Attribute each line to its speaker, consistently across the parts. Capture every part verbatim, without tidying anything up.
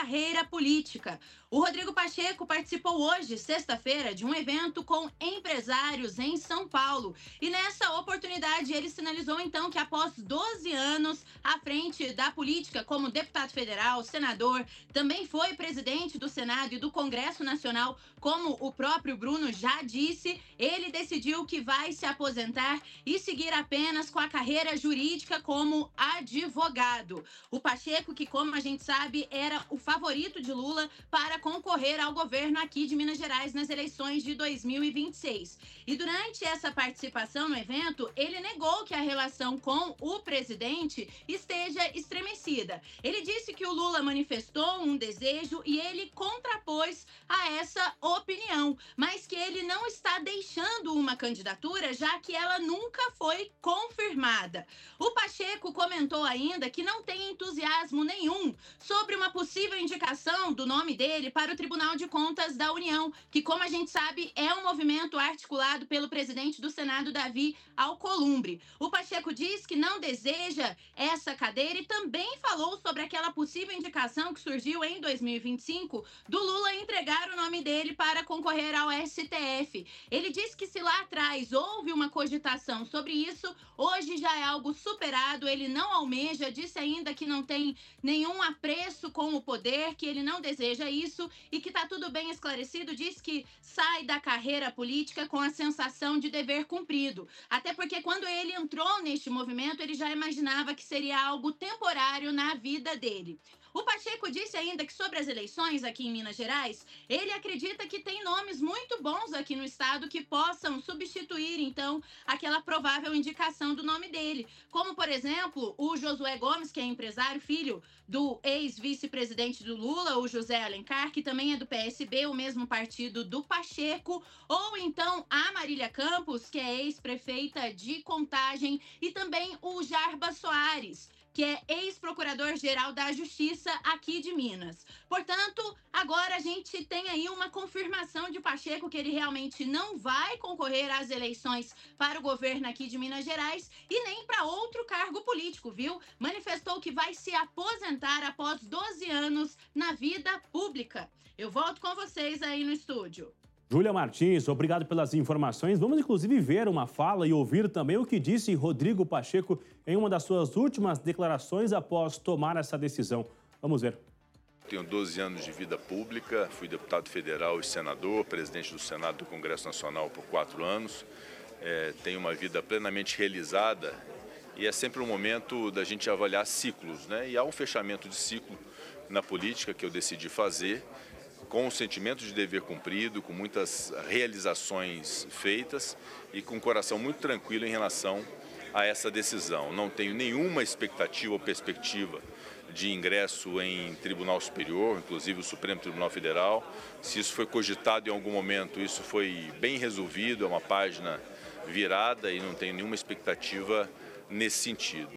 Speaker 1: carreira política. O Rodrigo Pacheco participou hoje, sexta-feira, de um evento com empresários em São Paulo. E nessa oportunidade ele sinalizou então que após doze anos à frente da política como deputado federal, senador, também foi presidente do Senado e do Congresso Nacional, como o próprio Bruno já disse, ele decidiu que vai se aposentar e seguir apenas com a carreira jurídica como advogado. O Pacheco, que como a gente sabe, era o favorito de Lula para concorrer ao governo aqui de Minas Gerais nas eleições de dois mil e vinte e seis. E durante essa participação no evento, ele negou que a relação com o presidente esteja estremecida. Ele disse que o Lula manifestou um desejo e ele contrapôs a essa opinião, mas que ele não está deixando uma candidatura, já que ela nunca foi confirmada. O Pacheco comentou ainda que não tem entusiasmo nenhum sobre uma possível indicação do nome dele para o Tribunal de Contas da União, que, como a gente sabe, é um movimento articulado pelo presidente do Senado, Davi Alcolumbre. O Pacheco diz que não deseja essa cadeira e também falou sobre aquela possível indicação que surgiu em dois mil e vinte e cinco do Lula entregar o nome dele para concorrer ao S T F. Ele diz que se lá atrás houve uma cogitação sobre isso, hoje já é algo superado, ele não almeja, disse ainda que não tem nenhum apreço com o poder, que ele não deseja isso e que está tudo bem esclarecido, diz que sai da carreira política com a sensação de dever cumprido. Até porque quando ele entrou neste movimento, ele já imaginava que seria algo temporário na vida dele. O Pacheco disse ainda que sobre as eleições aqui em Minas Gerais, ele acredita que tem nomes muito bons aqui no estado que possam substituir, então, aquela provável indicação do nome dele. Como, por exemplo, o Josué Gomes, que é empresário, filho do ex-vice-presidente do Lula, o José Alencar, que também é do P S B, o mesmo partido do Pacheco, ou então a Marília Campos, que é ex-prefeita de Contagem, e também o Jarba Soares, que é ex-procurador-geral da Justiça aqui de Minas. Portanto, agora a gente tem aí uma confirmação de Pacheco que ele realmente não vai concorrer às eleições para o governo aqui de Minas Gerais e nem para outro cargo político, viu? Manifestou que vai se aposentar após doze anos na vida pública. Eu volto com vocês aí no estúdio.
Speaker 2: Júlia Martins, obrigado pelas informações. Vamos, inclusive, ver uma fala e ouvir também o que disse Rodrigo Pacheco em uma das suas últimas declarações após tomar essa decisão. Vamos ver.
Speaker 3: Tenho doze anos de vida pública, fui deputado federal e senador, presidente do Senado do Congresso Nacional por quatro anos. É, tenho uma vida plenamente realizada e é sempre um momento da gente avaliar ciclos, né? E há um fechamento de ciclo na política que eu decidi fazer, com um sentimento de dever cumprido, com muitas realizações feitas e com um coração muito tranquilo em relação a essa decisão. Não tenho nenhuma expectativa ou perspectiva de ingresso em Tribunal Superior, inclusive o Supremo Tribunal Federal. Se isso foi cogitado em algum momento, isso foi bem resolvido, é uma página virada e não tenho nenhuma expectativa nesse sentido.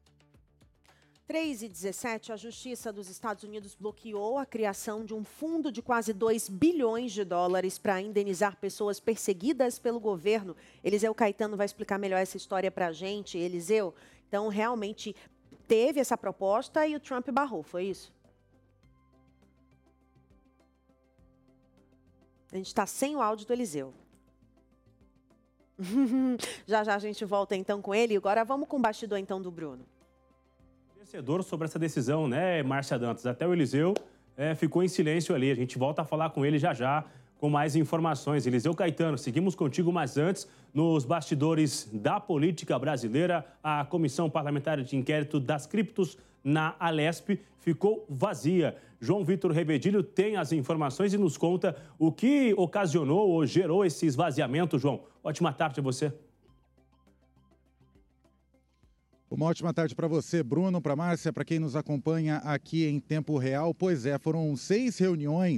Speaker 4: três e dezessete, a Justiça dos Estados Unidos bloqueou a criação de um fundo de quase dois bilhões de dólares para indenizar pessoas perseguidas pelo governo. Eliseu Caetano vai explicar melhor essa história para a gente. Eliseu, então realmente teve essa proposta e o Trump barrou, foi isso? A gente está sem o áudio do Eliseu. Já já a gente volta então com ele. Agora vamos com o bastidor então do Bruno.
Speaker 2: Vencedor sobre essa decisão, né, Márcia Dantas? Até o Eliseu é, ficou em silêncio ali. A gente volta a falar com ele já já, com mais informações. Eliseu Caetano, seguimos contigo, mas antes, nos bastidores da política brasileira, a Comissão Parlamentar de Inquérito das Criptos na Alesp ficou vazia. João Vitor Revedilho tem as informações e nos conta o que ocasionou ou gerou esse esvaziamento, João. Ótima tarde a você.
Speaker 5: Uma ótima tarde para você, Bruno, para Márcia, para quem nos acompanha aqui em tempo real. Pois é, foram seis reuniões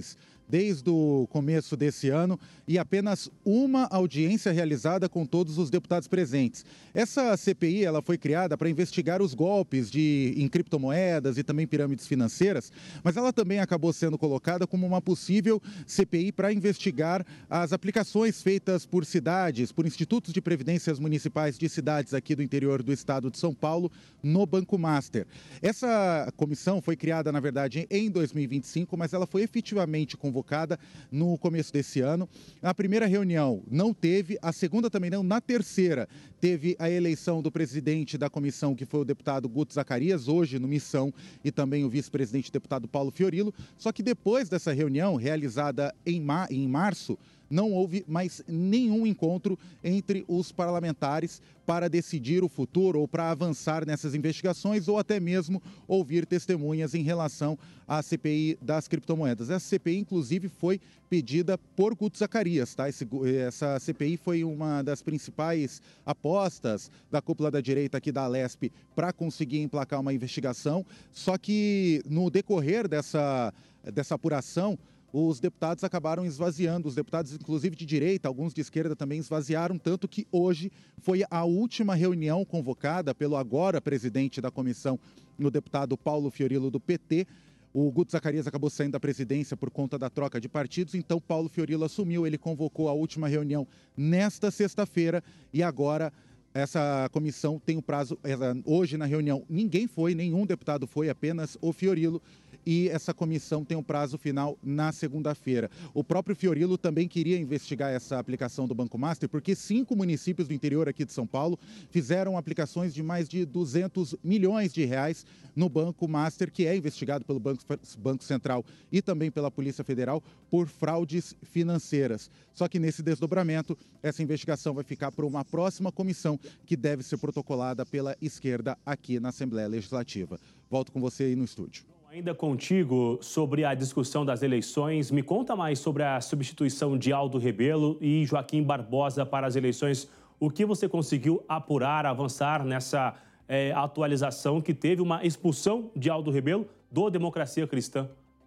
Speaker 5: desde o começo desse ano e apenas uma audiência realizada com todos os deputados presentes. Essa C P I ela foi criada para investigar os golpes de, em criptomoedas e também pirâmides financeiras, mas ela também acabou sendo colocada como uma possível C P I para investigar as aplicações feitas por cidades, por institutos de previdências municipais de cidades aqui do interior do estado de São Paulo, no Banco Master. Essa comissão foi criada, na verdade, em dois mil e vinte e cinco, mas ela foi efetivamente convocada no começo desse ano. A primeira reunião não teve, a segunda também não, na terceira teve a eleição do presidente da comissão, que foi o deputado Guto Zacarias, hoje no Missão, e também o vice-presidente deputado Paulo Fiorilo. Só que depois dessa reunião, realizada em, ma em março, não houve mais nenhum encontro entre os parlamentares para decidir o futuro ou para avançar nessas investigações ou até mesmo ouvir testemunhas em relação à C P I das criptomoedas. Essa C P I, inclusive, foi pedida por Guto Zacarias, tá? Esse, essa C P I foi uma das principais apostas da cúpula da direita aqui da Alesp para conseguir emplacar uma investigação, só que no decorrer dessa, dessa apuração, os deputados acabaram esvaziando, os deputados inclusive de direita, alguns de esquerda também esvaziaram, tanto que hoje foi a última reunião convocada pelo agora presidente da comissão, o deputado Paulo Fiorilo do P T. O Guto Zacarias acabou saindo da presidência por conta da troca de partidos, então Paulo Fiorilo assumiu, ele convocou a última reunião nesta sexta-feira e agora essa comissão tem o prazo, hoje na reunião ninguém foi, nenhum deputado foi, apenas o Fiorilo. E essa comissão tem um prazo final na segunda-feira. O próprio Fiorilo também queria investigar essa aplicação do Banco Master, porque cinco municípios do interior aqui de São Paulo fizeram aplicações de mais de duzentos milhões de reais no Banco Master, que é investigado pelo Banco, Banco Central e também pela Polícia Federal por fraudes financeiras. Só que nesse desdobramento, essa investigação vai ficar para uma próxima comissão que deve ser protocolada pela esquerda aqui na Assembleia Legislativa. Volto com você aí no estúdio.
Speaker 2: Ainda contigo sobre a discussão das eleições, me conta mais sobre a substituição de Aldo Rebelo e Joaquim Barbosa para as eleições. O que você conseguiu apurar, avançar nessa é, atualização que teve uma expulsão de Aldo Rebelo do Democracia Cristã?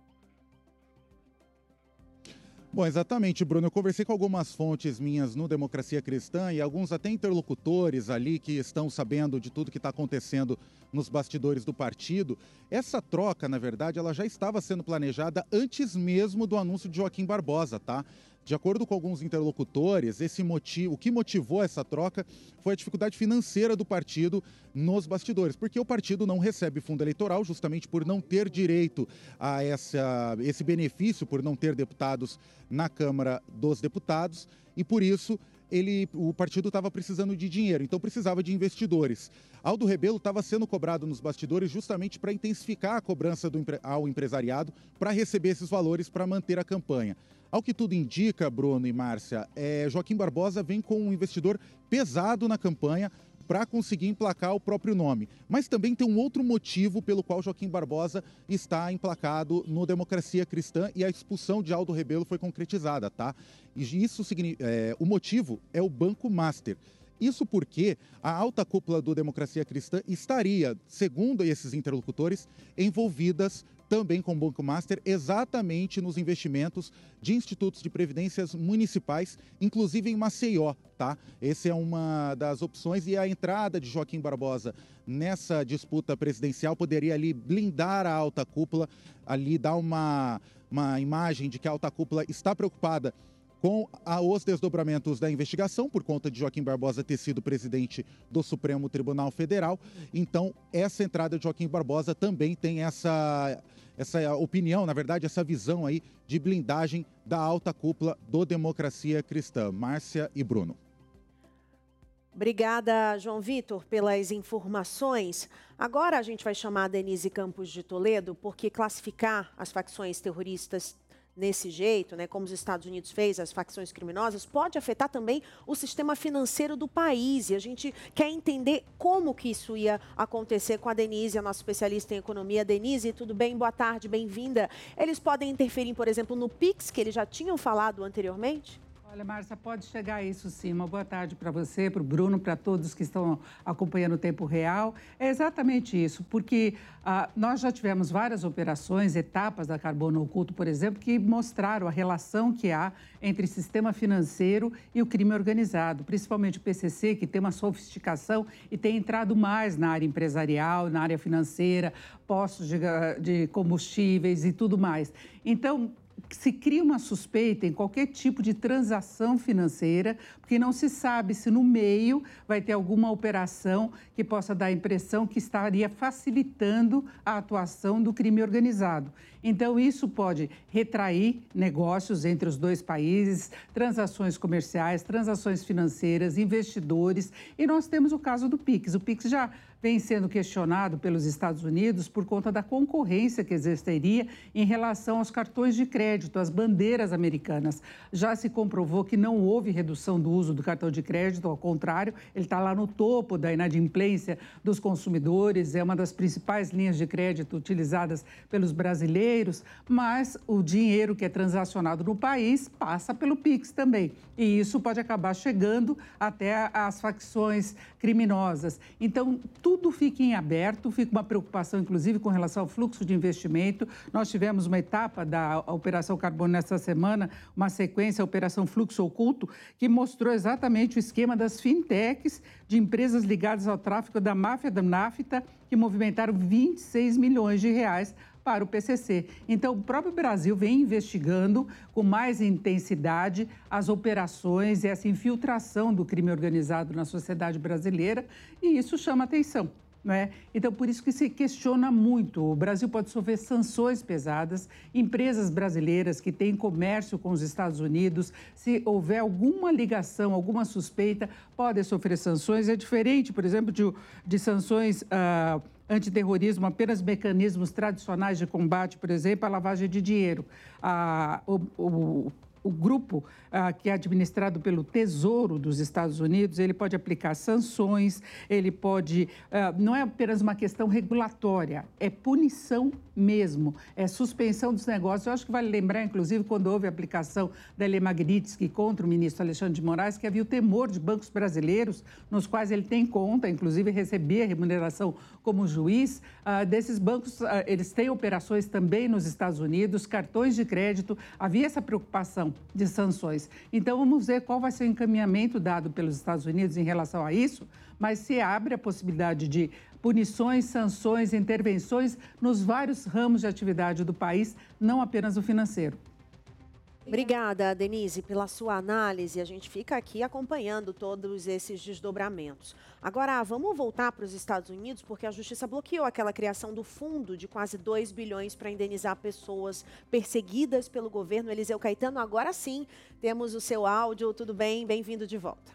Speaker 5: Bom, exatamente, Bruno. Eu conversei com algumas fontes minhas no Democracia Cristã e alguns até interlocutores ali que estão sabendo de tudo que está acontecendo nos bastidores do partido. Essa troca, na verdade, ela já estava sendo planejada antes mesmo do anúncio de Joaquim Barbosa, tá? De acordo com alguns interlocutores, esse motivo, o que motivou essa troca foi a dificuldade financeira do partido nos bastidores, porque o partido não recebe fundo eleitoral justamente por não ter direito a essa, esse benefício, por não ter deputados na Câmara dos Deputados, e por isso ele, o partido estava precisando de dinheiro, então precisava de investidores. Aldo Rebelo estava sendo cobrado nos bastidores justamente para intensificar a cobrança do, ao empresariado para receber esses valores para manter a campanha. Ao que tudo indica, Bruno e Márcia, é, Joaquim Barbosa vem com um investidor pesado na campanha para conseguir emplacar o próprio nome. Mas também tem um outro motivo pelo qual Joaquim Barbosa está emplacado no Democracia Cristã e a expulsão de Aldo Rebelo foi concretizada, tá? E isso significa, é, o motivo é o Banco Master. Isso porque a alta cúpula do Democracia Cristã estaria, segundo esses interlocutores, envolvidas também com o Banco Master, exatamente nos investimentos de institutos de previdências municipais, inclusive em Maceió, tá? Essa é uma das opções e a entrada de Joaquim Barbosa nessa disputa presidencial poderia ali blindar a alta cúpula, ali dar uma, uma imagem de que a alta cúpula está preocupada com a, os desdobramentos da investigação, por conta de Joaquim Barbosa ter sido presidente do Supremo Tribunal Federal. Então, essa entrada de Joaquim Barbosa também tem essa, essa opinião, na verdade, essa visão aí de blindagem da alta cúpula do Democracia Cristã. Márcia e Bruno.
Speaker 4: Obrigada, João Vitor, pelas informações. Agora a gente vai chamar a Denise Campos de Toledo, porque classificar as facções terroristas nesse jeito, né, como os Estados Unidos fez, as facções criminosas, pode afetar também o sistema financeiro do país. E a gente quer entender como que isso ia acontecer com a Denise, a nossa especialista em economia. Denise, tudo bem? Boa tarde, bem-vinda. Eles podem interferir, por exemplo, no Pix, que eles já tinham falado anteriormente?
Speaker 6: Olha, Márcia, pode chegar a isso sim. Uma boa tarde para você, para o Bruno, para todos que estão acompanhando o tempo real. É exatamente isso, porque ah, nós já tivemos várias operações, etapas da Carbono Oculto, por exemplo, que mostraram a relação que há entre sistema financeiro e o crime organizado, principalmente o P C C, que tem uma sofisticação e tem entrado mais na área empresarial, na área financeira, postos de, de combustíveis e tudo mais. Então, se cria uma suspeita em qualquer tipo de transação financeira, porque não se sabe se no meio vai ter alguma operação que possa dar a impressão que estaria facilitando a atuação do crime organizado. Então, isso pode retrair negócios entre os dois países, transações comerciais, transações financeiras, investidores. E nós temos o caso do Pix. O Pix já vem sendo questionado pelos Estados Unidos por conta da concorrência que existiria em relação aos cartões de crédito, às bandeiras americanas. Já se comprovou que não houve redução do uso do cartão de crédito, ao contrário, ele está lá no topo da inadimplência dos consumidores, é uma das principais linhas de crédito utilizadas pelos brasileiros, mas o dinheiro que é transacionado no país passa pelo Pix também. E isso pode acabar chegando até as facções criminosas. Então, tudo fica em aberto, fica uma preocupação, inclusive, com relação ao fluxo de investimento. Nós tivemos uma etapa da Operação Carbono nessa semana, uma sequência, a Operação Fluxo Oculto, que mostrou exatamente o esquema das fintechs, de empresas ligadas ao tráfico da máfia da NAFTA, que movimentaram vinte e seis milhões de reais para o P C C. Então, o próprio Brasil vem investigando com mais intensidade as operações e essa infiltração do crime organizado na sociedade brasileira, e isso chama atenção. Né? Então, por isso que se questiona muito. O Brasil pode sofrer sanções pesadas, empresas brasileiras que têm comércio com os Estados Unidos, se houver alguma ligação, alguma suspeita, podem sofrer sanções. É diferente, por exemplo, de, de sanções ah, antiterrorismo, apenas mecanismos tradicionais de combate, por exemplo, a lavagem de dinheiro. Ah, o, o, o grupo ah, que é administrado pelo Tesouro dos Estados Unidos, ele pode aplicar sanções, ele pode... Ah, não é apenas uma questão regulatória, é punição mesmo, é suspensão dos negócios. Eu acho que vale lembrar, inclusive, quando houve a aplicação da Lei Magnitsky contra o ministro Alexandre de Moraes, que havia o temor de bancos brasileiros, nos quais ele tem conta, inclusive recebia remuneração como juiz, ah, desses bancos, ah, eles têm operações também nos Estados Unidos, cartões de crédito, havia essa preocupação de sanções. Então, vamos ver qual vai ser o encaminhamento dado pelos Estados Unidos em relação a isso, mas se abre a possibilidade de punições, sanções, intervenções nos vários ramos de atividade do país, não apenas o financeiro.
Speaker 4: Obrigada, Denise, pela sua análise. A gente fica aqui acompanhando todos esses desdobramentos. Agora, vamos voltar para os Estados Unidos, porque a Justiça bloqueou aquela criação do fundo de quase dois bilhões para indenizar pessoas perseguidas pelo governo. Eliseu Caetano, agora sim, temos o seu áudio. Tudo bem? Bem-vindo de volta.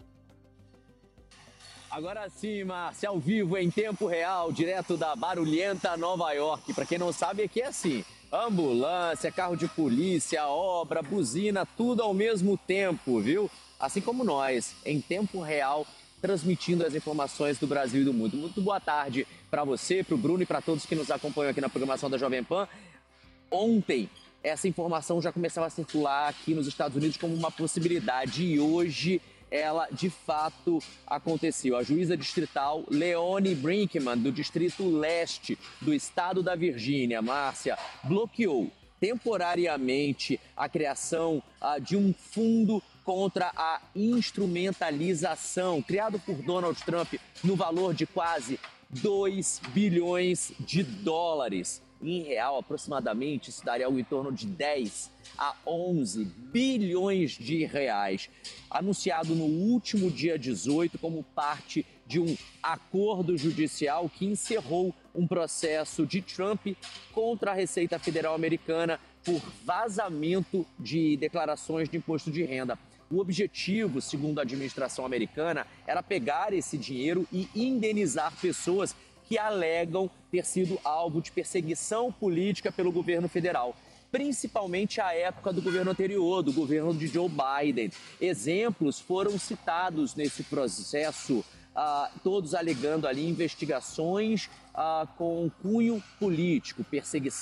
Speaker 7: Agora sim, Márcia, ao vivo, em tempo real, direto da barulhenta Nova York. Para quem não sabe, aqui é assim. Ambulância, carro de polícia, obra, buzina, tudo ao mesmo tempo, viu? Assim como nós, em tempo real, transmitindo as informações do Brasil e do mundo. Muito boa tarde para você, para o Bruno e para todos que nos acompanham aqui na programação da Jovem Pan. Ontem, essa informação já começava a circular aqui nos Estados Unidos como uma possibilidade e hoje ela de fato aconteceu. A juíza distrital Leone Brinkman, do Distrito Leste do estado da Virgínia, Márcia, bloqueou temporariamente a criação ah, de um fundo contra a instrumentalização, criado por Donald Trump no valor de quase dois bilhões de dólares. Em real, aproximadamente, isso daria algo em torno de dez a onze bilhões de reais. Anunciado no último dia dezoito como parte de um acordo judicial que encerrou um processo de Trump contra a Receita Federal Americana por vazamento de declarações de imposto de renda. O objetivo, segundo a administração americana, era pegar esse dinheiro e indenizar pessoas que alegam ter sido alvo de perseguição política pelo governo federal, principalmente à época do governo anterior, do governo de Joe Biden. Exemplos foram citados nesse processo, ah, todos alegando ali investigações ah, com cunho político, perseguição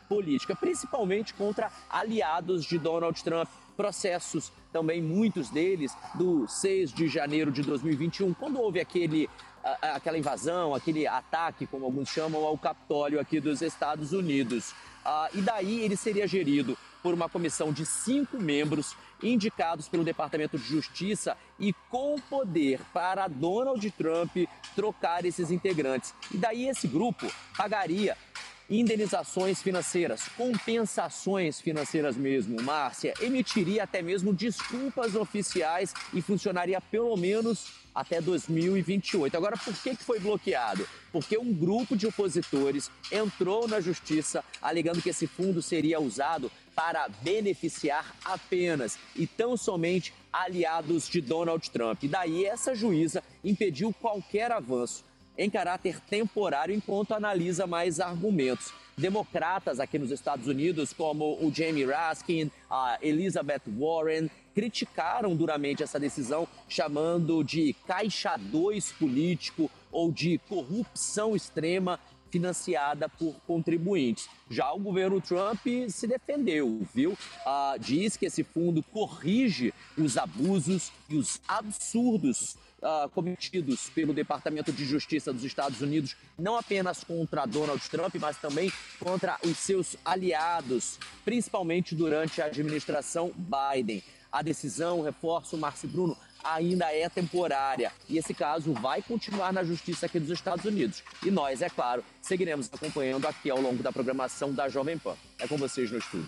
Speaker 7: política, principalmente contra aliados de Donald Trump. Processos também, muitos deles, do seis de janeiro de dois mil e vinte e um, quando houve aquele, a, aquela invasão, aquele ataque, como alguns chamam, ao Capitólio aqui dos Estados Unidos. Ah, e daí ele seria gerido por uma comissão de cinco membros indicados pelo Departamento de Justiça e com poder para Donald Trump trocar esses integrantes. E daí esse grupo pagaria indenizações financeiras, compensações financeiras mesmo, Márcia, emitiria até mesmo desculpas oficiais e funcionaria pelo menos até dois mil e vinte e oito. Agora, por que foi bloqueado? Porque um grupo de opositores entrou na justiça alegando que esse fundo seria usado para beneficiar apenas e tão somente aliados de Donald Trump. E daí essa juíza impediu qualquer avanço em caráter temporário enquanto analisa mais argumentos. Democratas aqui nos Estados Unidos, como o Jamie Raskin, a Elizabeth Warren, criticaram duramente essa decisão, chamando de caixa dois político ou de corrupção extrema financiada por contribuintes. Já o governo Trump se defendeu, viu? Ah, diz que esse fundo corrige os abusos e os absurdos Uh, cometidos pelo Departamento de Justiça dos Estados Unidos, não apenas contra Donald Trump, mas também contra os seus aliados, principalmente durante a administração Biden. A decisão, reforço, Márcio Bruno, ainda é temporária e esse caso vai continuar na Justiça aqui dos Estados Unidos. E nós, é claro, seguiremos acompanhando aqui ao longo da programação da Jovem Pan. É com vocês no estúdio.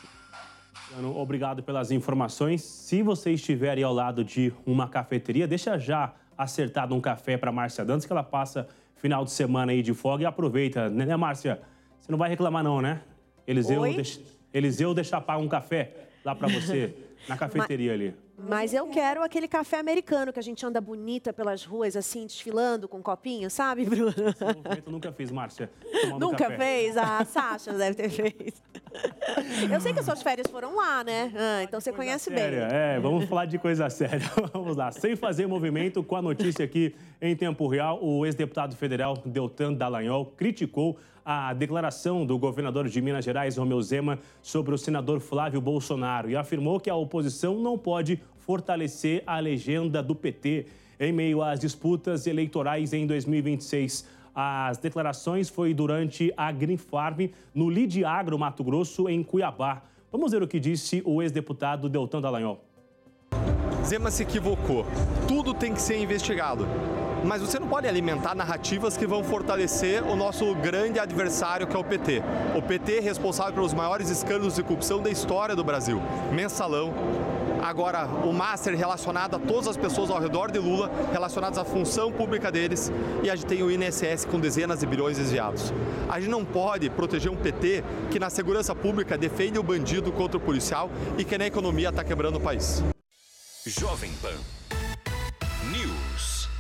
Speaker 2: Obrigado pelas informações. Se você estiver aí ao lado de uma cafeteria, deixa já acertado um café para Márcia Dantas, que ela passa final de semana aí de folga e aproveita, né, Márcia? Você não vai reclamar não, né? Eliseu, deixa, Eliseu deixa pagar um café lá para você, na cafeteria ali.
Speaker 4: Mas eu quero aquele café americano, que a gente anda bonita pelas ruas, assim, desfilando com um copinho, sabe, Bruno?
Speaker 2: Esse movimento eu nunca fiz, Márcia.
Speaker 4: Nunca fez? A Sasha deve ter feito. Eu sei que as suas férias foram lá, né? Ah, então você conhece bem.
Speaker 2: É, vamos falar de coisa séria. Vamos lá. Sem fazer movimento, com a notícia aqui em tempo real, o ex-deputado federal Deltan Dallagnol criticou a declaração do governador de Minas Gerais, Romeu Zema, sobre o senador Flávio Bolsonaro e afirmou que a oposição não pode fortalecer a legenda do P T em meio às disputas eleitorais em dois mil e vinte e seis. As declarações foi durante a Green Farm, no Lidiagro, Mato Grosso, em Cuiabá. Vamos ver o que disse o ex-deputado Deltan Dallagnol.
Speaker 8: Zema se equivocou. Tudo tem que ser investigado. Mas você não pode alimentar narrativas que vão fortalecer o nosso grande adversário, que é o P T. O P T é responsável pelos maiores escândalos de corrupção da história do Brasil. Mensalão. Agora, o Master relacionado a todas as pessoas ao redor de Lula, relacionadas à função pública deles, e a gente tem o I N S S com dezenas de bilhões desviados. A gente não pode proteger um P T que na segurança pública defende o bandido contra o policial e que na economia está quebrando o país.
Speaker 9: Jovem Pan News.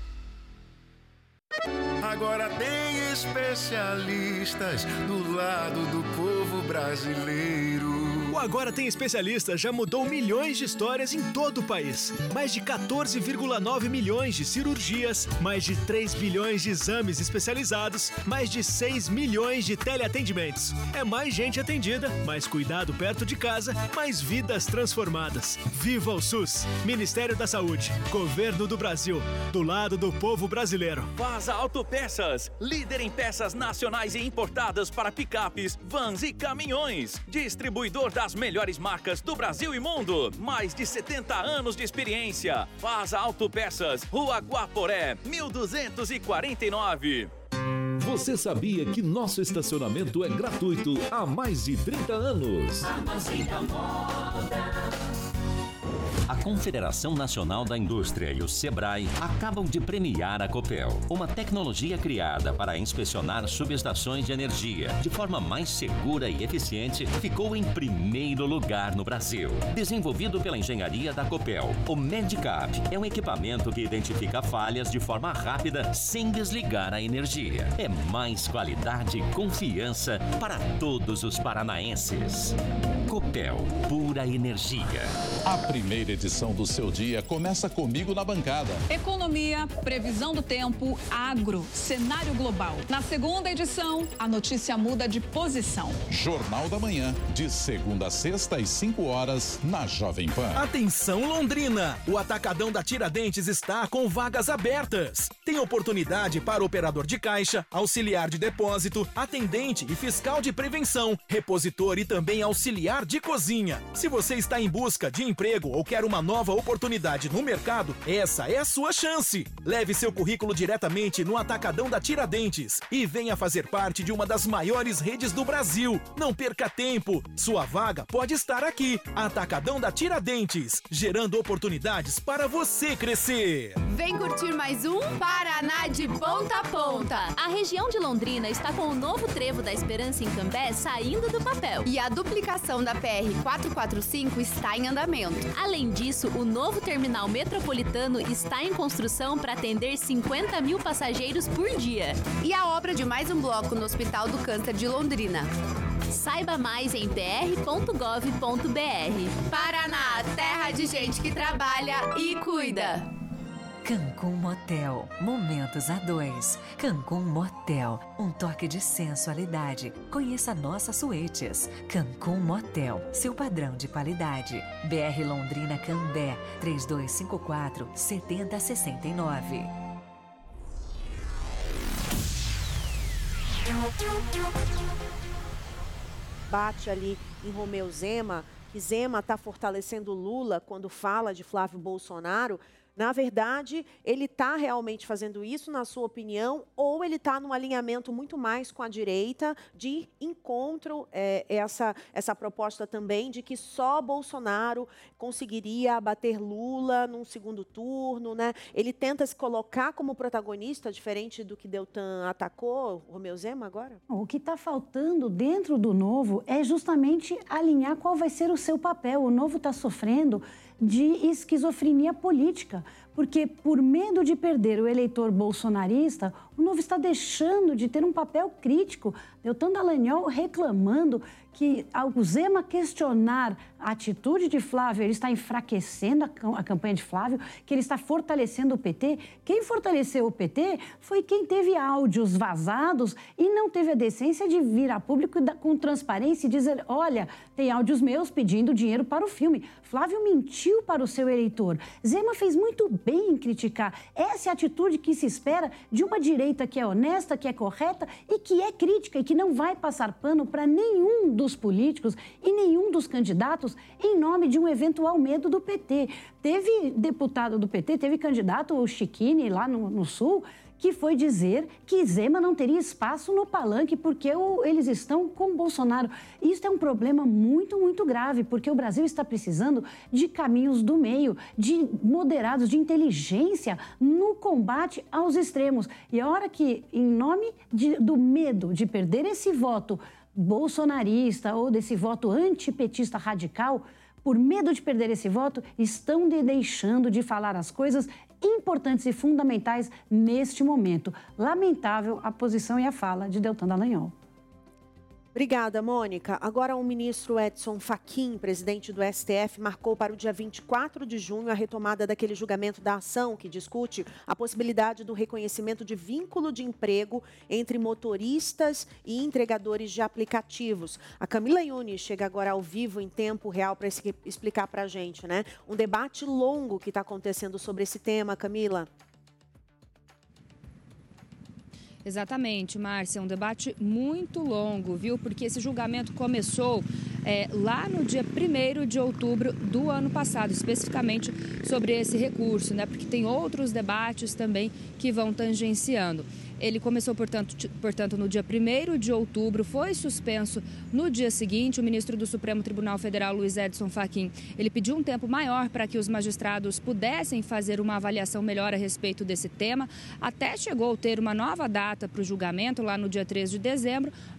Speaker 10: Agora tem especialistas do lado do povo brasileiro.
Speaker 11: O Agora Tem Especialista já mudou milhões de histórias em todo o país. Mais de quatorze vírgula nove milhões de cirurgias, mais de três bilhões de exames especializados, mais de seis milhões de teleatendimentos. É mais gente atendida, mais cuidado perto de casa, mais vidas transformadas. Viva o SUS! Ministério da Saúde, Governo do Brasil, do lado do povo brasileiro.
Speaker 12: Vaza Autopeças, líder em peças nacionais e importadas para picapes, vans e caminhões. Distribuidor das melhores marcas do Brasil e mundo. Mais de setenta anos de experiência. Vaza Autopeças, Rua Guaporé, mil duzentos e quarenta e nove.
Speaker 9: Você sabia que nosso estacionamento é gratuito há mais de trinta anos?
Speaker 13: A Confederação Nacional da Indústria e o Sebrae acabam de premiar a Copel, uma tecnologia criada para inspecionar subestações de energia de forma mais segura e eficiente, ficou em primeiro lugar no Brasil. Desenvolvido pela engenharia da Copel, o Medicap é um equipamento que identifica falhas de forma rápida sem desligar a energia. É mais qualidade e confiança para todos os paranaenses. Copel, pura energia.
Speaker 9: A primeira edição
Speaker 14: edição do Seu Dia começa comigo na bancada.
Speaker 15: Economia, previsão do tempo, agro, cenário global. Na segunda edição, a notícia muda de posição.
Speaker 14: Jornal da Manhã, de segunda a sexta às cinco horas, na Jovem Pan.
Speaker 11: Atenção Londrina, o Atacadão da Tiradentes está com vagas abertas. Tem oportunidade para operador de caixa, auxiliar de depósito, atendente e fiscal de prevenção, repositor e também auxiliar de cozinha. Se você está em busca de emprego ou quer uma nova oportunidade no mercado, essa é a sua chance. Leve seu currículo diretamente no Atacadão da Tiradentes e venha fazer parte de uma das maiores redes do Brasil. Não perca tempo, sua vaga pode estar aqui. Atacadão da Tiradentes, gerando oportunidades para você crescer.
Speaker 16: Vem curtir mais um Paraná de ponta a ponta. A região de Londrina está com o novo trevo da Esperança em Cambé saindo do papel. E a duplicação da P R quatrocentos e quarenta e cinco está em andamento. Além disso, o novo terminal metropolitano está em construção para atender cinquenta mil passageiros por dia. E a obra de mais um bloco no Hospital do Câncer de Londrina. Saiba mais em p r ponto gov ponto b r. Paraná, terra de gente que trabalha e cuida.
Speaker 17: Cancún Motel, momentos a dois. Cancún Motel, um toque de sensualidade. Conheça nossas suítes. Cancún Motel, seu padrão de qualidade. B R Londrina Cambé, três dois cinco quatro, sete zero seis nove.
Speaker 4: Bate ali em Romeu Zema, que Zema está fortalecendo Lula quando fala de Flávio Bolsonaro. Na verdade, ele está realmente fazendo isso, na sua opinião, ou ele está num alinhamento muito mais com a direita de encontro, é, essa, essa proposta também de que só Bolsonaro conseguiria abater Lula num segundo turno, né? Ele tenta se colocar como protagonista, diferente do que Deltan atacou, Romeu Zema agora?
Speaker 18: O que está faltando dentro do Novo é justamente alinhar qual vai ser o seu papel. O Novo está sofrendo de esquizofrenia política, porque por medo de perder o eleitor bolsonarista, o Novo está deixando de ter um papel crítico. Deltan Dallagnol reclamando que, ao Zema questionar a atitude de Flávio, ele está enfraquecendo a campanha de Flávio, que ele está fortalecendo o P T. Quem fortaleceu o P T foi quem teve áudios vazados e não teve a decência de vir a público com transparência e dizer, olha, tem áudios meus pedindo dinheiro para o filme. Flávio mentiu para o seu eleitor. Zema fez muito bem em criticar. Essa é a atitude que se espera de uma direita que é honesta, que é correta e que é crítica e que não vai passar pano para nenhum dos políticos e nenhum dos candidatos em nome de um eventual medo do P T. Teve deputado do P T, teve candidato, o Chiquini, lá no, no Sul, que foi dizer que Zema não teria espaço no palanque porque o, eles estão com Bolsonaro. Isso é um problema muito, muito grave, porque o Brasil está precisando de caminhos do meio, de moderados, de inteligência no combate aos extremos. E a hora que, em nome de, do medo de perder esse voto bolsonarista ou desse voto antipetista radical, por medo de perder esse voto, estão de deixando de falar as coisas importantes e fundamentais neste momento. Lamentável a posição e a fala de Deltan Dallagnol.
Speaker 4: Obrigada, Mônica. Agora, o ministro Edson Fachin, presidente do S T F, marcou para o dia vinte e quatro de junho a retomada daquele julgamento da ação que discute a possibilidade do reconhecimento de vínculo de emprego entre motoristas e entregadores de aplicativos. A Camila Yunes chega agora ao vivo, em tempo real, para explicar para a gente, né? Um debate longo que está acontecendo sobre esse tema, Camila.
Speaker 19: Exatamente, Márcia, um debate muito longo, viu? Porque esse julgamento começou é, lá no dia primeiro de outubro do ano passado, especificamente sobre esse recurso, né? Porque tem outros debates também que vão tangenciando. Ele começou, portanto, portanto, no dia primeiro de outubro, foi suspenso no dia seguinte. O ministro do Supremo Tribunal Federal, Luiz Edson Fachin, ele pediu um tempo maior para que os magistrados pudessem fazer uma avaliação melhor a respeito desse tema. Até chegou a ter uma nova data para o julgamento, lá no dia três de dezembro,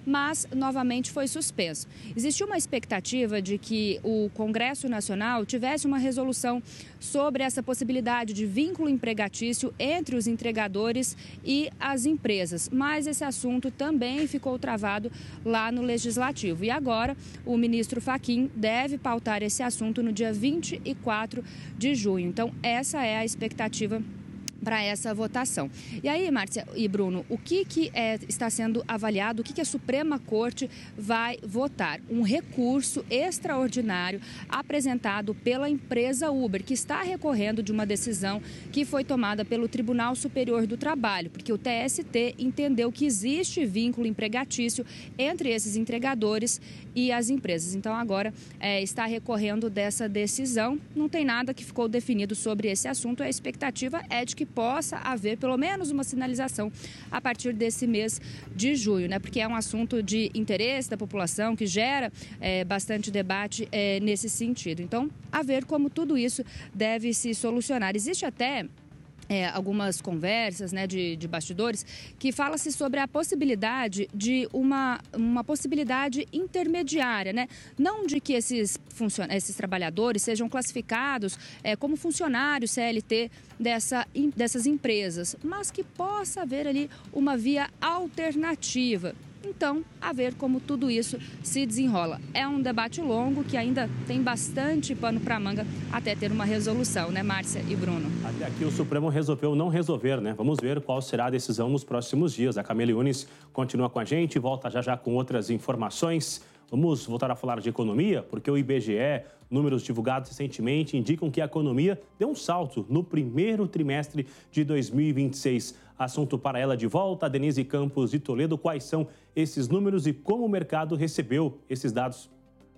Speaker 19: mas novamente foi suspenso. Existiu uma expectativa de que o Congresso Nacional tivesse uma resolução sobre essa possibilidade de vínculo empregatício entre os entregadores e as empresas, mas esse assunto também ficou travado lá no Legislativo. E agora o ministro Fachin deve pautar esse assunto no dia vinte e quatro de junho. Então, essa é a expectativa para essa votação. E aí, Márcia e Bruno, o que, que é, está sendo avaliado, o que, que a Suprema Corte vai votar? Um recurso extraordinário apresentado pela empresa Uber, que está recorrendo de uma decisão que foi tomada pelo Tribunal Superior do Trabalho, porque o T S T entendeu que existe vínculo empregatício entre esses entregadores e as empresas. Então, agora é, está recorrendo dessa decisão. Não tem nada que ficou definido sobre esse assunto. A expectativa é de que possa haver pelo menos uma sinalização a partir desse mês de junho, né? Porque é um assunto de interesse da população que gera é, bastante debate é, nesse sentido. Então, a ver como tudo isso deve se solucionar. Existe até É, algumas conversas, né, de, de bastidores, que fala-se sobre a possibilidade de uma, uma possibilidade intermediária, né? Não de que esses, funcion... esses trabalhadores sejam classificados é, como funcionários C L T dessa, dessas empresas, mas que possa haver ali uma via alternativa. Então, a ver como tudo isso se desenrola. É um debate longo que ainda tem bastante pano para manga até ter uma resolução, né, Márcia e Bruno?
Speaker 2: Até aqui o Supremo resolveu não resolver, né? Vamos ver qual será a decisão nos próximos dias. A Camila Yunis continua com a gente, volta já já com outras informações. Vamos voltar a falar de economia, porque o I B G E, números divulgados recentemente, indicam que a economia deu um salto no primeiro trimestre de dois mil e vinte e seis. Assunto para ela de volta, Denise Campos de Toledo. Quais são esses números e como o mercado recebeu esses dados?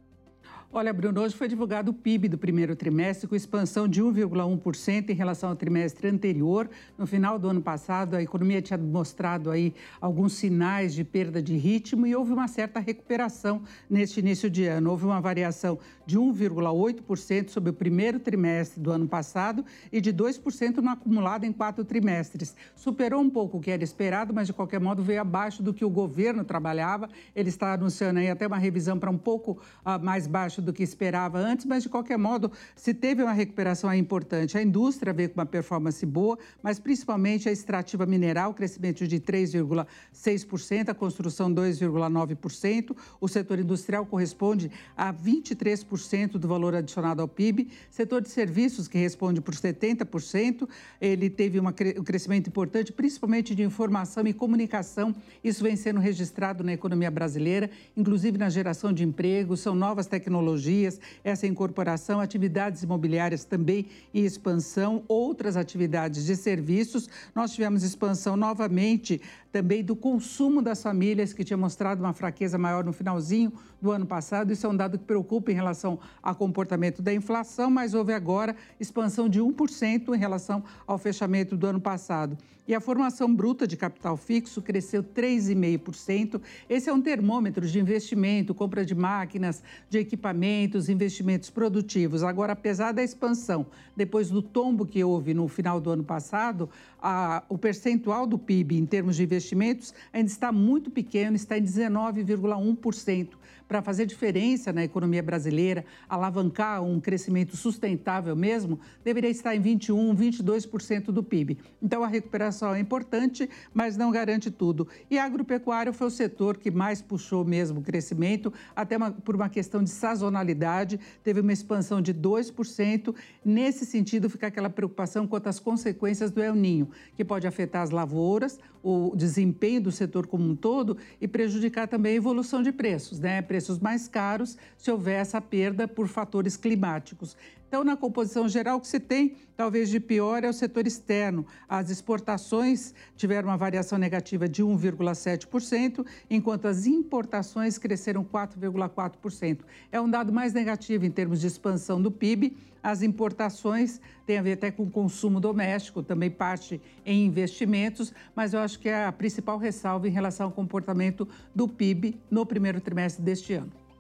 Speaker 6: Olha, Bruno, hoje foi divulgado o P I B do primeiro trimestre com expansão de um vírgula um por cento em relação ao trimestre anterior. No final do ano passado, a economia tinha mostrado aí alguns sinais de perda de ritmo e houve uma certa recuperação neste início de ano. Houve uma variação de um vírgula oito por cento sobre o primeiro trimestre do ano passado e de dois por cento no acumulado em quatro trimestres. Superou um pouco o que era esperado, mas de qualquer modo veio abaixo do que o governo trabalhava. Ele está anunciando aí até uma revisão para um pouco uh, mais baixo do que esperava antes, mas de qualquer modo, se teve uma recuperação é importante. A indústria veio com uma performance boa, mas principalmente a extrativa mineral, crescimento de três vírgula seis por cento, a construção dois vírgula nove por cento, o setor industrial corresponde a vinte e três por cento do valor adicionado ao P I B, setor de serviços, que responde por setenta por cento, ele teve uma, um crescimento importante, principalmente de informação e comunicação, isso vem sendo registrado na economia brasileira, inclusive na geração de empregos, são novas tecnologias, essa incorporação, atividades imobiliárias também em expansão, outras atividades de serviços. Nós tivemos expansão novamente também do consumo das famílias, que tinha mostrado uma fraqueza maior no finalzinho do ano passado. Isso é um dado que preocupa em relação ao comportamento da inflação, mas houve agora expansão de um por cento em relação ao fechamento do ano passado. E a formação bruta de capital fixo cresceu três vírgula cinco por cento. Esse é um termômetro de investimento, compra de máquinas, de equipamentos, investimentos produtivos. Agora, apesar da expansão, depois do tombo que houve no final do ano passado, a, o percentual do P I B em termos de investimentos ainda está muito pequeno, está em dezenove vírgula um por cento. Para fazer diferença na economia brasileira, alavancar um crescimento sustentável mesmo, deveria estar em vinte e um, vinte e dois por cento do P I B. Então, a recuperação é importante, mas não garante tudo. E a agropecuária foi o setor que mais puxou mesmo o crescimento, até uma, por uma questão de sazonalidade, teve uma expansão de dois por cento. Nesse sentido, fica aquela preocupação quanto às consequências do El Niño, que pode afetar as lavouras, o desempenho do setor como um todo e prejudicar também a evolução de preços, né? Preços mais caros se houver essa perda por fatores climáticos. Então, na composição geral, o que se tem, talvez de pior, é o setor externo. As exportações tiveram uma variação negativa de um vírgula sete por cento, enquanto as importações cresceram quatro vírgula quatro por cento. É um dado mais negativo em termos de expansão do P I B. As importações têm a ver até com o consumo doméstico, também parte em investimentos, mas eu acho que é a principal ressalva em relação ao comportamento do P I B no primeiro trimestre deste ano.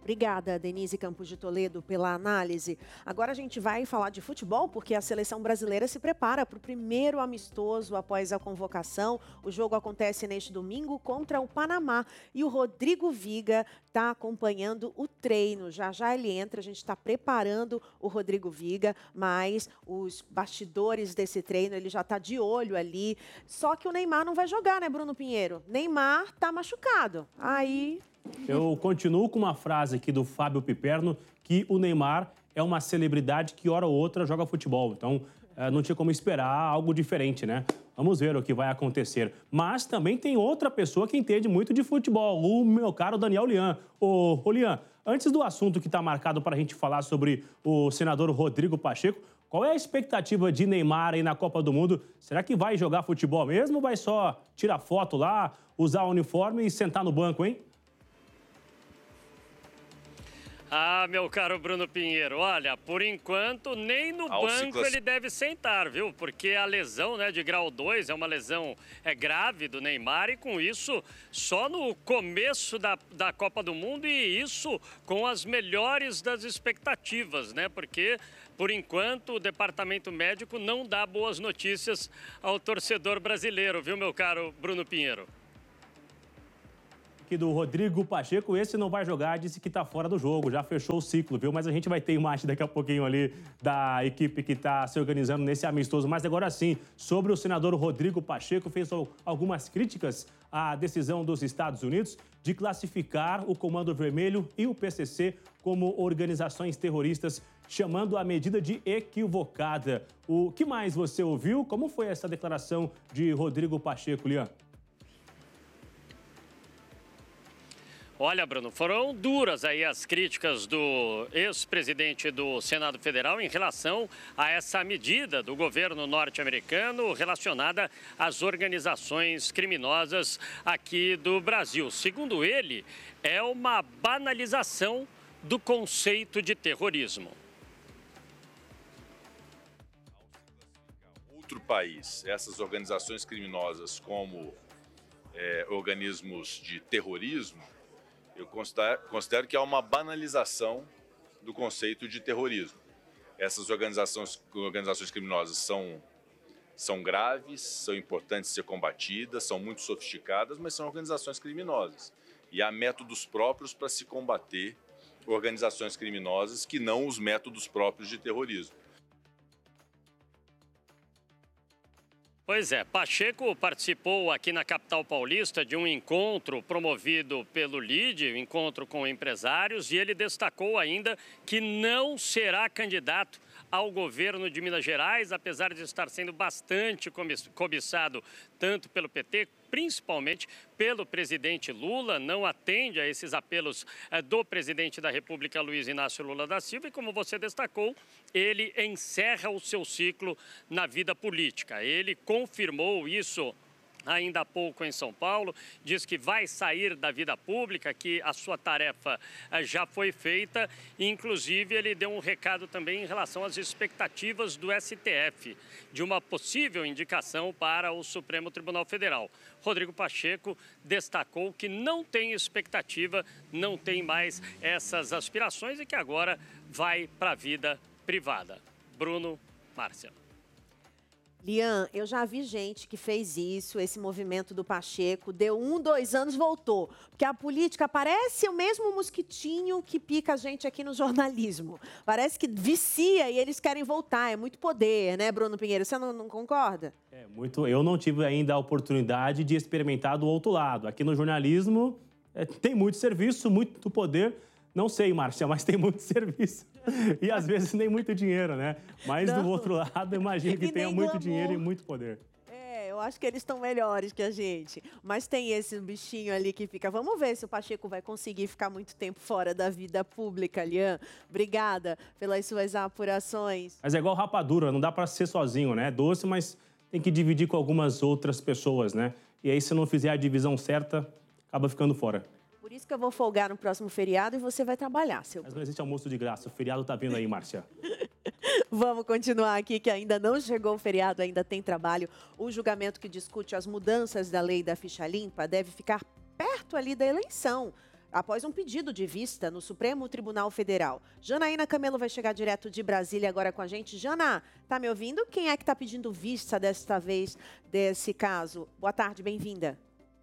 Speaker 4: Obrigada, Denise Campos de Toledo, pela análise. Agora a gente vai falar de futebol, porque a seleção brasileira se prepara para o primeiro amistoso após a convocação. O jogo acontece neste domingo contra o Panamá. E o Rodrigo Viga está acompanhando o treino. Já já ele entra, a gente está preparando o Rodrigo Viga, mas os bastidores desse treino, ele já está de olho ali. Só que o Neymar não vai jogar, né, Bruno Pinheiro? Neymar está machucado. Aí...
Speaker 2: Eu continuo com uma frase aqui do Fábio Piperno, que o Neymar é uma celebridade que hora ou outra joga futebol. Então, não tinha como esperar algo diferente, né? Vamos ver o que vai acontecer. Mas também tem outra pessoa que entende muito de futebol, o meu caro Daniel Lian. Ô, ô Lian, antes do assunto que está marcado para a gente falar sobre o senador Rodrigo Pacheco, qual é a expectativa de Neymar aí na Copa do Mundo? Será que vai jogar futebol mesmo ou vai só tirar foto lá, usar o uniforme e sentar no banco, hein?
Speaker 20: Ah, meu caro Bruno Pinheiro, olha, por enquanto nem no
Speaker 3: Ao
Speaker 20: banco
Speaker 3: ciclo...
Speaker 20: ele deve sentar, viu? Porque a lesão, né, de grau dois é uma lesão é, grave do Neymar e com isso só no começo da, da Copa do Mundo e isso com as melhores das expectativas, né? Porque por enquanto o departamento médico não dá boas notícias ao torcedor brasileiro, viu, meu caro Bruno Pinheiro?
Speaker 2: Do Rodrigo Pacheco, esse não vai jogar, disse que tá fora do jogo, já fechou o ciclo, viu? Mas a gente vai ter imagem daqui a pouquinho ali da equipe que tá se organizando nesse amistoso. Mas agora sim, sobre o senador Rodrigo Pacheco, fez algumas críticas à decisão dos Estados Unidos de classificar o Comando Vermelho e o P C C como organizações terroristas, chamando a medida de equivocada. O que mais você ouviu? Como foi essa declaração de Rodrigo Pacheco, Lian?
Speaker 20: Olha, Bruno, foram duras aí as críticas do ex-presidente do Senado Federal em relação a essa medida do governo norte-americano relacionada às organizações criminosas aqui do Brasil. Segundo ele, é uma banalização do conceito de terrorismo.
Speaker 3: Outro país, essas organizações criminosas como é, organismos de terrorismo, eu considero, considero que há uma banalização do conceito de terrorismo. Essas organizações, organizações criminosas são, são graves, são importantes de ser combatidas, são muito sofisticadas, mas são organizações criminosas. E há métodos próprios para se combater organizações criminosas que não os métodos próprios de terrorismo.
Speaker 20: Pois é, Pacheco participou aqui na capital paulista de um encontro promovido pelo L I D, um encontro com empresários, e ele destacou ainda que não será candidato ao governo de Minas Gerais, apesar de estar sendo bastante cobiçado tanto pelo P T, principalmente pelo presidente Lula, não atende a esses apelos do presidente da República, Luiz Inácio Lula da Silva, e como você destacou, ele encerra o seu ciclo na vida política. Ele confirmou isso ainda há pouco em São Paulo, diz que vai sair da vida pública, que a sua tarefa já foi feita, e inclusive ele deu um recado também em relação às expectativas do S T F, de uma possível indicação para o Supremo Tribunal Federal. Rodrigo Pacheco destacou que não tem expectativa, não tem mais essas aspirações e que agora vai para a vida privada. Bruno, Márcia.
Speaker 4: Lian, eu já vi gente que fez isso, esse movimento do Pacheco, deu um, dois anos, voltou. Porque a política parece o mesmo mosquitinho que pica a gente aqui no jornalismo. Parece que vicia e eles querem voltar, é muito poder, né, Bruno Pinheiro? Você não, não concorda?
Speaker 2: É muito. Eu não tive ainda a oportunidade de experimentar do outro lado. Aqui no jornalismo é, tem muito serviço, muito poder. Não sei, Márcia, mas tem muito serviço. E às vezes nem muito dinheiro, né? Mas não. Do outro lado, imagino que tenha muito dinheiro e muito poder.
Speaker 4: É, eu acho que eles estão melhores que a gente. Mas tem esse bichinho ali que fica. Vamos ver se o Pacheco vai conseguir ficar muito tempo fora da vida pública, Lian. Obrigada pelas suas apurações.
Speaker 2: Mas é igual rapadura, não dá para ser sozinho, né? É doce, mas tem que dividir com algumas outras pessoas, né? E aí, se não fizer a divisão certa, acaba ficando fora.
Speaker 4: Por isso que eu vou folgar no próximo feriado e você vai trabalhar, seu...
Speaker 2: Mas não existe almoço de graça. O feriado tá vindo aí, Márcia.
Speaker 4: Vamos continuar aqui, que ainda não chegou o feriado, ainda tem trabalho. O julgamento que discute as mudanças da lei da ficha limpa deve ficar perto ali da eleição. após um pedido de vista no Supremo Tribunal Federal. Janaína Camelo vai chegar direto de Brasília agora com a gente. Jana, tá me ouvindo? Quem é que está pedindo vista desta vez desse caso? Boa tarde, bem-vinda.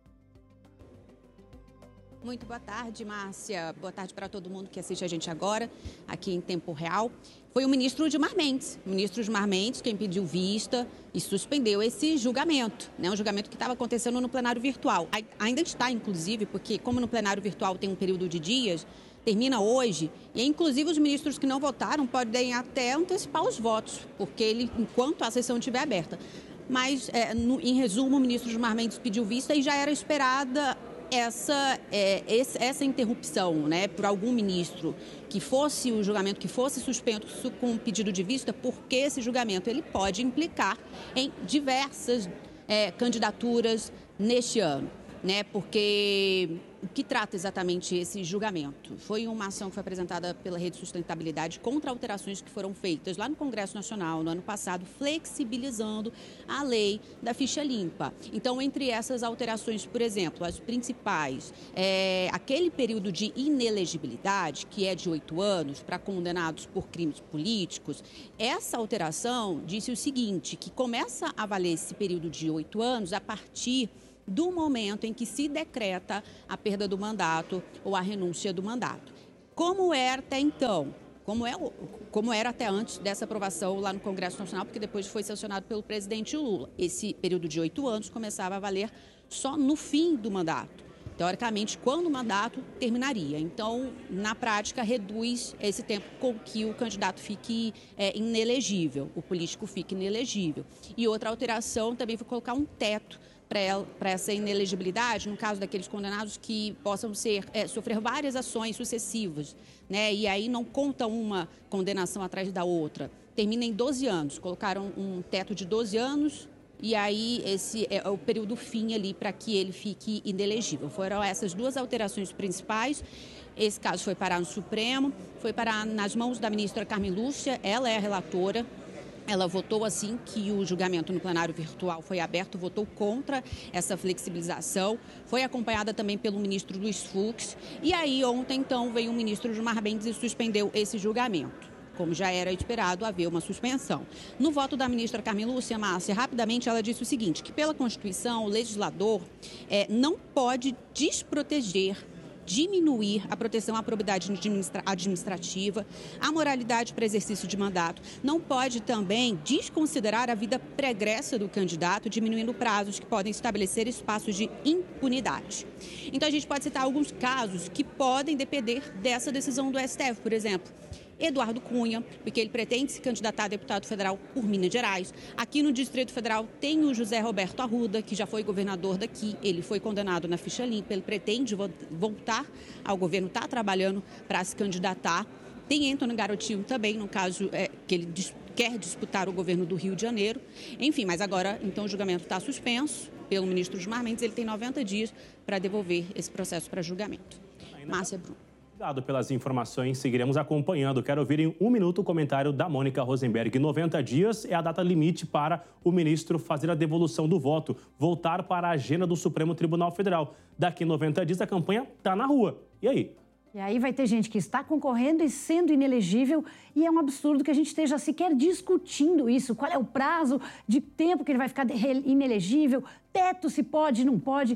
Speaker 21: Muito boa tarde, Márcia. Boa tarde para todo mundo que assiste a gente agora, aqui em tempo real. Foi o ministro Gilmar Mendes, o ministro Gilmar Mendes quem pediu vista e suspendeu esse julgamento, né? Um julgamento que estava acontecendo no plenário virtual. Ainda está, inclusive, porque como no plenário virtual tem um período de dias, termina hoje, e inclusive os ministros que não votaram podem até antecipar os votos, porque ele, enquanto a sessão estiver aberta. Mas, é, no, em resumo, o ministro Gilmar Mendes pediu vista e já era esperada Essa, é, essa interrupção, né, por algum ministro, que fosse o julgamento, que fosse suspenso com pedido de vista, porque esse julgamento ele pode implicar em diversas é, candidaturas neste ano, né, porque o que trata exatamente esse julgamento? Foi uma ação que foi apresentada pela Rede Sustentabilidade contra alterações que foram feitas lá no Congresso Nacional no ano passado, flexibilizando a lei da ficha limpa. Então, entre essas alterações, por exemplo, as principais, é, aquele período de inelegibilidade, que é de oito anos, para condenados por crimes políticos, essa alteração disse o seguinte, que começa a valer esse período de oito anos a partir do momento em que se decreta a perda do mandato ou a renúncia do mandato. Como era até então, como, é, como era até antes dessa aprovação lá no Congresso Nacional, porque depois foi sancionado pelo presidente Lula. Esse período de oito anos começava a valer só no fim do mandato. Teoricamente, quando o mandato terminaria. Então, na prática, reduz esse tempo com que o candidato fique é, inelegível, o político fique inelegível. E outra alteração também foi colocar um teto para essa inelegibilidade, no caso daqueles condenados que possam ser, é, sofrer várias ações sucessivas, né? E aí não conta uma condenação atrás da outra. Termina em doze anos, colocaram um teto de doze anos e aí esse é o período fim ali para que ele fique inelegível. Foram essas duas alterações principais. Esse caso foi parar no Supremo, foi parar nas mãos da ministra Carmen Lúcia, ela é a relatora. Ela votou assim que o julgamento no plenário virtual foi aberto, votou contra essa flexibilização, foi acompanhada também pelo ministro Luiz Fux, e aí ontem então veio o ministro Gilmar Mendes e suspendeu esse julgamento. Como já era esperado, haver uma suspensão. No voto da ministra Carmen Lúcia, Márcia, rapidamente ela disse o seguinte, que pela Constituição o legislador é, não pode desproteger, diminuir a proteção à probidade administrativa, a moralidade para exercício de mandato. Não pode também desconsiderar a vida pregressa do candidato, diminuindo prazos que podem estabelecer espaços de impunidade. Então, a gente pode citar alguns casos que podem depender dessa decisão do S T F, por exemplo. Eduardo Cunha, porque ele pretende se candidatar a deputado federal por Minas Gerais. Aqui no Distrito Federal tem o José Roberto Arruda, que já foi governador daqui, ele foi condenado na ficha limpa, ele pretende voltar ao governo, está trabalhando para se candidatar. Tem Antônio Garotinho também, no caso é, que ele dis- quer disputar o governo do Rio de Janeiro. Enfim, mas agora, então, o julgamento está suspenso pelo ministro Gilmar Mendes, ele tem noventa dias para devolver esse processo para julgamento. Márcia Bruno.
Speaker 2: Obrigado pelas informações, seguiremos acompanhando. Quero ouvir em um minuto o comentário da Mônica Rosenberg. noventa dias é a data limite para o ministro fazer a devolução do voto, voltar para a agenda do Supremo Tribunal Federal. Daqui noventa dias a campanha está na rua. E aí?
Speaker 18: E aí vai ter gente que está concorrendo e sendo inelegível, e é um absurdo que a gente esteja sequer discutindo isso. Qual é o prazo de tempo que ele vai ficar inelegível? Teto se pode, não pode.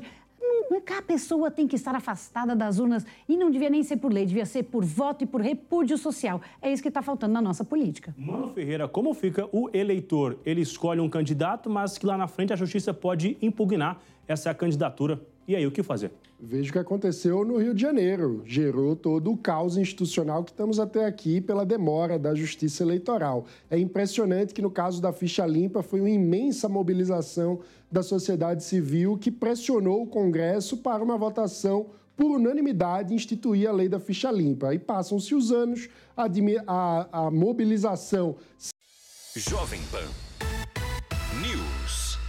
Speaker 18: A pessoa tem que estar afastada das urnas e não devia nem ser por lei, devia ser por voto e por repúdio social. É isso que está faltando na nossa política.
Speaker 2: Mano Ferreira, como fica o eleitor? Ele escolhe um candidato, mas que lá na frente a justiça pode impugnar essa candidatura. E aí, o que fazer?
Speaker 22: Veja o que aconteceu no Rio de Janeiro. Gerou todo o caos institucional que estamos até aqui pela demora da Justiça Eleitoral. É impressionante que, no caso da ficha limpa, foi uma imensa mobilização da sociedade civil que pressionou o Congresso para uma votação por unanimidade instituir a lei da ficha limpa. Aí passam-se os anos, a, a, a mobilização...
Speaker 12: Jovem Pan News.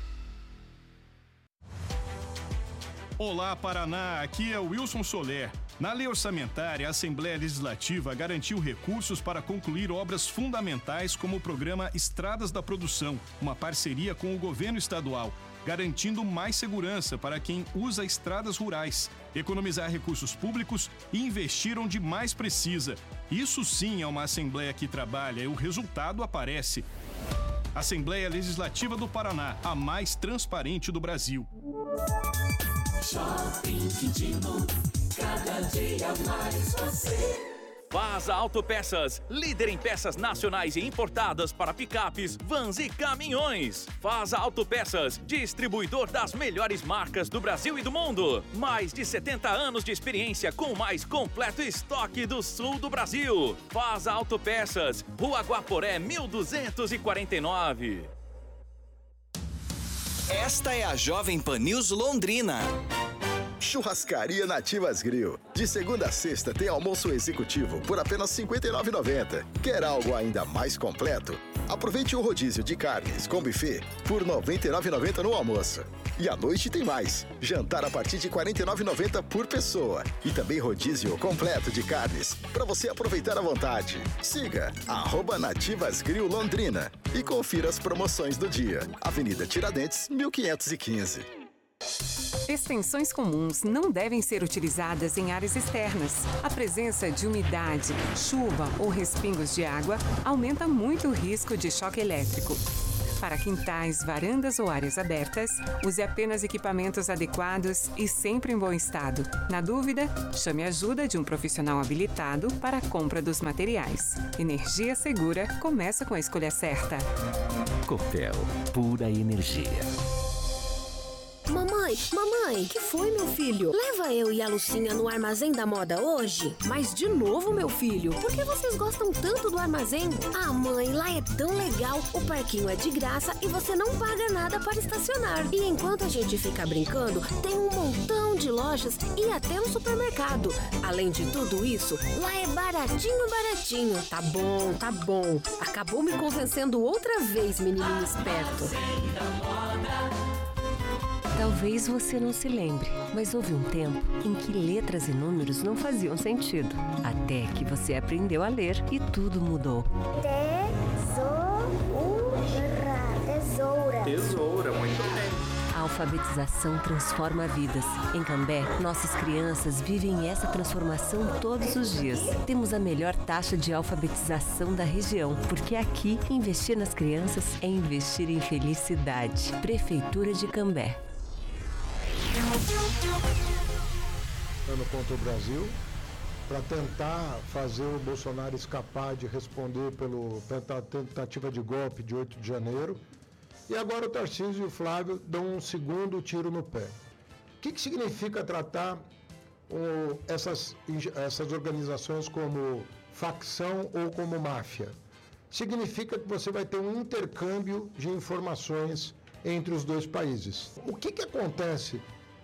Speaker 23: Olá, Paraná, aqui é o Wilson Soler. Na lei orçamentária, a Assembleia Legislativa garantiu recursos para concluir obras fundamentais como o programa Estradas da Produção, uma parceria com o governo estadual. garantindo mais segurança para quem usa estradas rurais, economizar recursos públicos e investir onde mais precisa. Isso sim é uma Assembleia que trabalha e o resultado aparece. Assembleia Legislativa do Paraná, a mais transparente do Brasil.
Speaker 1: Shopping Quintino, cada dia mais você.
Speaker 12: Vaza Autopeças, líder em peças nacionais e importadas para picapes, vans e caminhões. Vaza Autopeças, distribuidor das melhores marcas do Brasil e do mundo. Mais de setenta anos de experiência com o mais completo estoque do sul do Brasil. Vaza Autopeças, Rua Guaporé, mil duzentos e quarenta e nove.
Speaker 5: Esta é a Jovem Pan News Londrina.
Speaker 7: Churrascaria Nativas Grill. De segunda a sexta tem almoço executivo por apenas cinquenta e nove reais e noventa centavos. Quer algo ainda mais completo? Aproveite o rodízio de carnes com buffet por noventa e nove reais e noventa centavos no almoço. E à noite tem mais. Jantar a partir de quarenta e nove reais e noventa centavos por pessoa. E também rodízio completo de carnes para você aproveitar à vontade. Siga arroba Nativas Grill Londrina e confira as promoções do dia. Avenida Tiradentes, mil quinhentos e quinze.
Speaker 24: Extensões comuns não devem ser utilizadas em áreas externas. A presença de umidade, chuva ou respingos de água aumenta muito o risco de choque elétrico. Para quintais, varandas ou áreas abertas, use apenas equipamentos adequados e sempre em bom estado. Na dúvida, chame a ajuda de um profissional habilitado para a compra dos materiais. Energia segura começa com a escolha certa.
Speaker 13: Copel, pura energia.
Speaker 25: Mamãe, mamãe, que foi, meu filho? Leva eu e a Lucinha no Armazém da Moda hoje? Mas de novo, meu filho, por que vocês gostam tanto do armazém? Ah, mãe, lá é tão legal, o parquinho é de graça e você não paga nada para estacionar. E enquanto a gente fica brincando, tem um montão de lojas e até um supermercado. Além de tudo isso, lá é baratinho, baratinho. Tá bom, tá bom. Acabou me convencendo outra vez, menininho esperto.
Speaker 26: Talvez você não se lembre, mas houve um tempo em que letras e números não faziam sentido. Até que você aprendeu a ler e tudo mudou.
Speaker 1: Tesoura. Tesoura.
Speaker 27: Tesoura, muito bem.
Speaker 26: A alfabetização transforma vidas. Em Cambé, nossas crianças vivem essa transformação todos os dias. Temos a melhor taxa de alfabetização da região, porque aqui, investir nas crianças é investir em felicidade. Prefeitura de Cambé.
Speaker 22: Contra o Brasil, para tentar fazer o Bolsonaro escapar de responder pela tentativa de golpe de oito de janeiro. E agora o Tarcísio e o Flávio dão um segundo tiro no pé. O que, que significa tratar o, essas, essas organizações como facção ou como máfia? Significa que você vai ter um intercâmbio de informações entre os dois países. O que, que acontece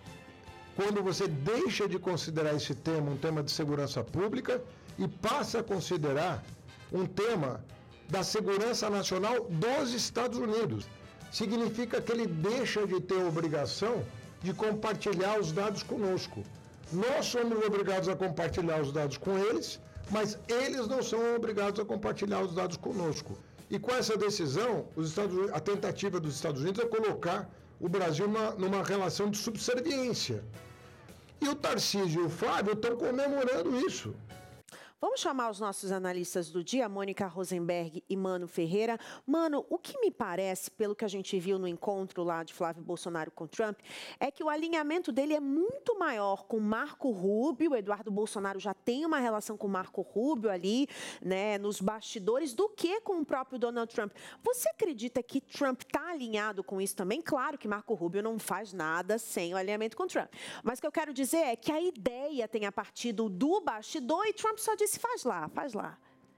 Speaker 22: quando você deixa de considerar esse tema um tema de segurança pública e passa a considerar um tema da segurança nacional dos Estados Unidos? Significa que ele deixa de ter a obrigação de compartilhar os dados conosco. Nós somos obrigados a compartilhar os dados com eles, mas eles não são obrigados a compartilhar os dados conosco. E com essa decisão, os Estados Unidos, a tentativa dos Estados Unidos é colocar o Brasil numa, numa relação de subserviência. E o Tarcísio e o Flávio estão comemorando isso.
Speaker 4: Vamos chamar os nossos analistas do dia, Mônica Rosenberg e Mano Ferreira. Mano, o que me parece, pelo que a gente viu no encontro lá de Flávio Bolsonaro com Trump, é que o alinhamento dele é muito maior com Marco Rubio. O Eduardo Bolsonaro já tem uma relação com Marco Rubio ali, né, nos bastidores, do que com o próprio Donald Trump. Você acredita que Trump está alinhado com isso também? Claro que Marco Rubio não faz nada sem o alinhamento com Trump. Mas o que eu quero dizer é que a ideia tenha partido do bastidor e Trump só disse: faz lá, faz lá.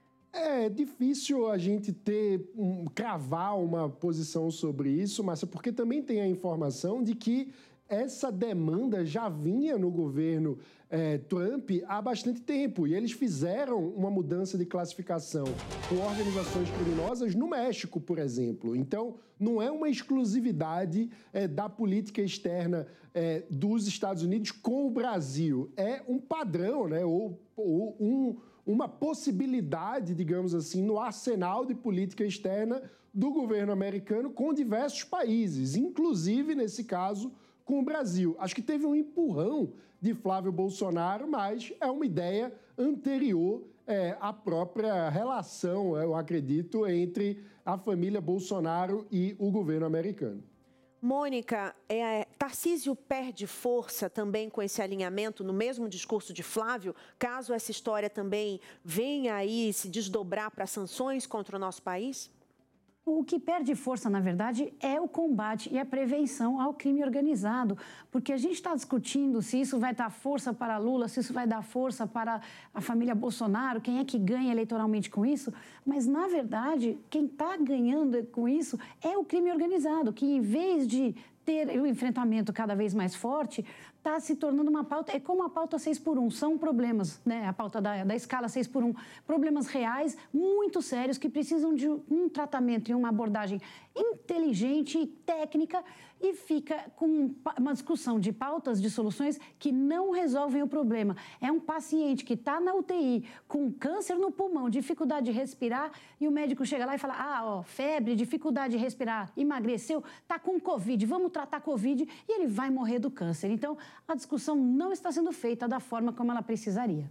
Speaker 22: É difícil a gente ter, um, cravar uma posição sobre isso, Márcia, porque também tem a informação de que essa demanda já vinha no governo é, Trump há bastante tempo. E eles fizeram uma mudança de classificação com organizações criminosas no México, por exemplo. Então, não é uma exclusividade é, da política externa é, dos Estados Unidos com o Brasil. É um padrão, né? Ou, ou um... uma possibilidade, digamos assim, no arsenal de política externa do governo americano com diversos países, inclusive, nesse caso, com o Brasil. Acho que teve um empurrão de Flávio Bolsonaro, mas é uma ideia anterior é, à própria relação, eu acredito, entre a família Bolsonaro e o governo americano.
Speaker 4: Mônica, é, Tarcísio perde força também com esse alinhamento no mesmo discurso de Flávio, caso essa história também venha aí se desdobrar para sanções contra o nosso país?
Speaker 18: O que perde força, na verdade, é o combate e a prevenção ao crime organizado, porque a gente está discutindo se isso vai dar força para Lula, se isso vai dar força para a família Bolsonaro, quem é que ganha eleitoralmente com isso, mas, na verdade, quem está ganhando com isso é o crime organizado, que, em vez de ter o enfrentamento cada vez mais forte, está se tornando uma pauta, é como a pauta seis por um, são problemas, né, a pauta da, da escala seis por um, problemas reais, muito sérios, que precisam de um tratamento e uma abordagem inteligente e técnica, e fica com uma discussão de pautas, de soluções que não resolvem o problema. É um paciente que está na U T I, com câncer no pulmão, dificuldade de respirar, e o médico chega lá e fala, ah, ó, febre, dificuldade de respirar, emagreceu, está com Covid, vamos tratar Covid, e ele vai morrer do câncer. Então, a discussão não está sendo feita da forma como ela precisaria.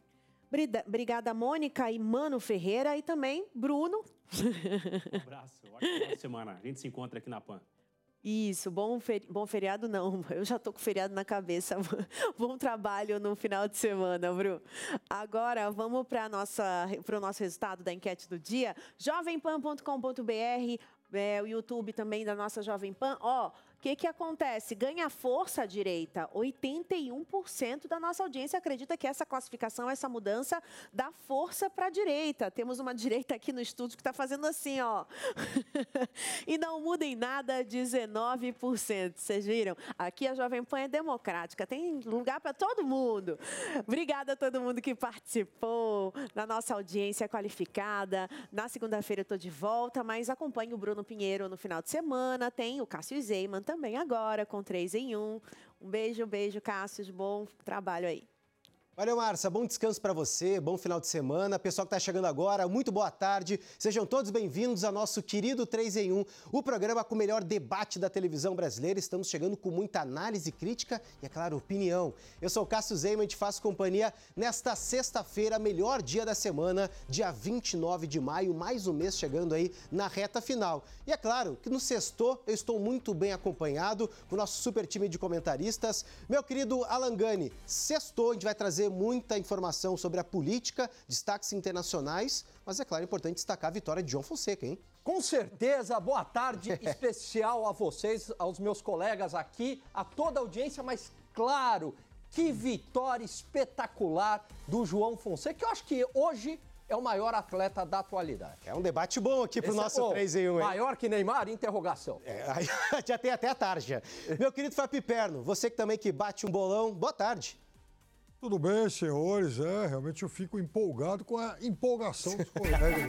Speaker 4: Obrigada, Mônica e Mano Ferreira, e também Bruno.
Speaker 2: Um abraço, ótima semana. A gente se encontra aqui na Pan.
Speaker 4: Isso, bom, feri... bom feriado não, eu já estou com feriado na cabeça. Bom trabalho no final de semana, Bruno. Agora, vamos para o nosso resultado da enquete do dia. jovem pan ponto com ponto b r, é, o YouTube também da nossa Jovem Pan. Ó, o que, que acontece? Ganha força a direita. oitenta e um por cento da nossa audiência acredita que essa classificação, essa mudança, dá força para a direita. Temos uma direita aqui no estúdio que está fazendo assim, ó. E não muda em nada, dezenove por cento. Vocês viram? Aqui a Jovem Pan é democrática, tem lugar para todo mundo. Obrigada a todo mundo que participou, da nossa audiência qualificada. Na segunda-feira eu estou de volta, mas acompanhe o Bruno Pinheiro no final de semana. Tem o Cássio Zeiman também agora, com três em um. Um beijo, beijo, Cássio. Bom trabalho aí.
Speaker 8: Valeu, Márcia. Bom descanso para você, bom final de semana. Pessoal que está chegando agora, muito boa tarde. Sejam todos bem-vindos ao nosso querido três em um, o programa com o melhor debate da televisão brasileira. Estamos chegando com muita análise crítica e, é claro, opinião. Eu sou o Cássio Zeiman e te faço companhia nesta sexta-feira, melhor dia da semana, dia vinte e nove de maio, mais um mês chegando aí na reta final. E é claro que no sextou eu estou muito bem acompanhado com o nosso super time de comentaristas. Meu querido Alan Gani, sextou, a gente vai trazer muita informação sobre a política, destaques internacionais, mas é claro, é importante destacar a vitória de João Fonseca, hein?
Speaker 9: Com certeza, boa tarde especial a vocês, aos meus colegas aqui, a toda a audiência, mas claro, que vitória espetacular do João Fonseca, que eu acho que hoje é o maior atleta da atualidade.
Speaker 8: É um debate bom aqui pro Esse nosso é, três em um, hein?
Speaker 9: Maior que Neymar? Interrogação.
Speaker 8: É, já tem até a tarja. Meu querido Fábio Piperno, você que também que bate um bolão, boa tarde.
Speaker 10: Tudo bem, senhores, é, realmente eu fico empolgado com a empolgação dos colegas.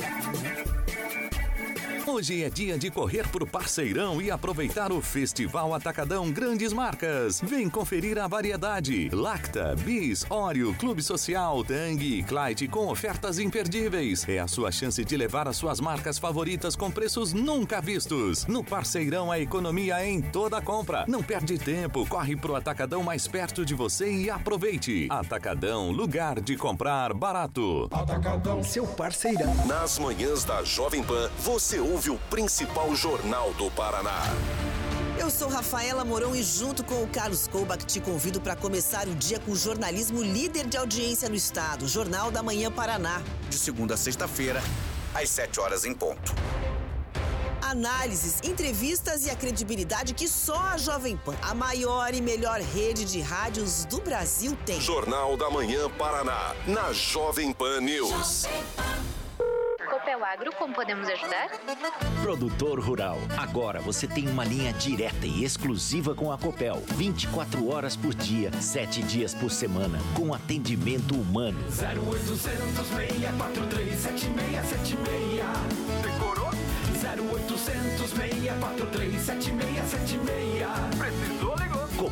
Speaker 12: Hoje é dia de correr pro Parceirão e aproveitar o Festival Atacadão Grandes Marcas. Vem conferir a variedade. Lacta, Bis, Oreo, Clube Social, Tang e Clyde com ofertas imperdíveis. É a sua chance de levar as suas marcas favoritas com preços nunca vistos. No Parceirão, a economia é em toda compra. Não perde tempo, corre pro Atacadão mais perto de você e aproveite. Atacadão, lugar de comprar barato.
Speaker 7: Atacadão, seu parceirão. Nas manhãs da Jovem Pan, você ouve o principal jornal do Paraná.
Speaker 11: Eu sou Rafaela Mourão e junto com o Carlos Koubach te convido para começar o dia com o jornalismo líder de audiência no estado, Jornal da Manhã Paraná.
Speaker 7: De segunda a sexta-feira, às sete horas em ponto.
Speaker 11: Análises, entrevistas e a credibilidade que só a Jovem Pan, a maior e melhor rede de rádios do Brasil, tem.
Speaker 7: Jornal da Manhã Paraná, na Jovem Pan News.
Speaker 14: Copel Agro, como podemos ajudar?
Speaker 15: Produtor Rural. Agora você tem uma linha direta e exclusiva com a Copel. vinte e quatro horas por dia, sete dias por semana, com atendimento humano.
Speaker 1: zero oitocentos, seis quatro três, sete seis sete seis. Decorou? zero oitocentos, seis quatro três, sete seis sete seis. Precisou, ligou.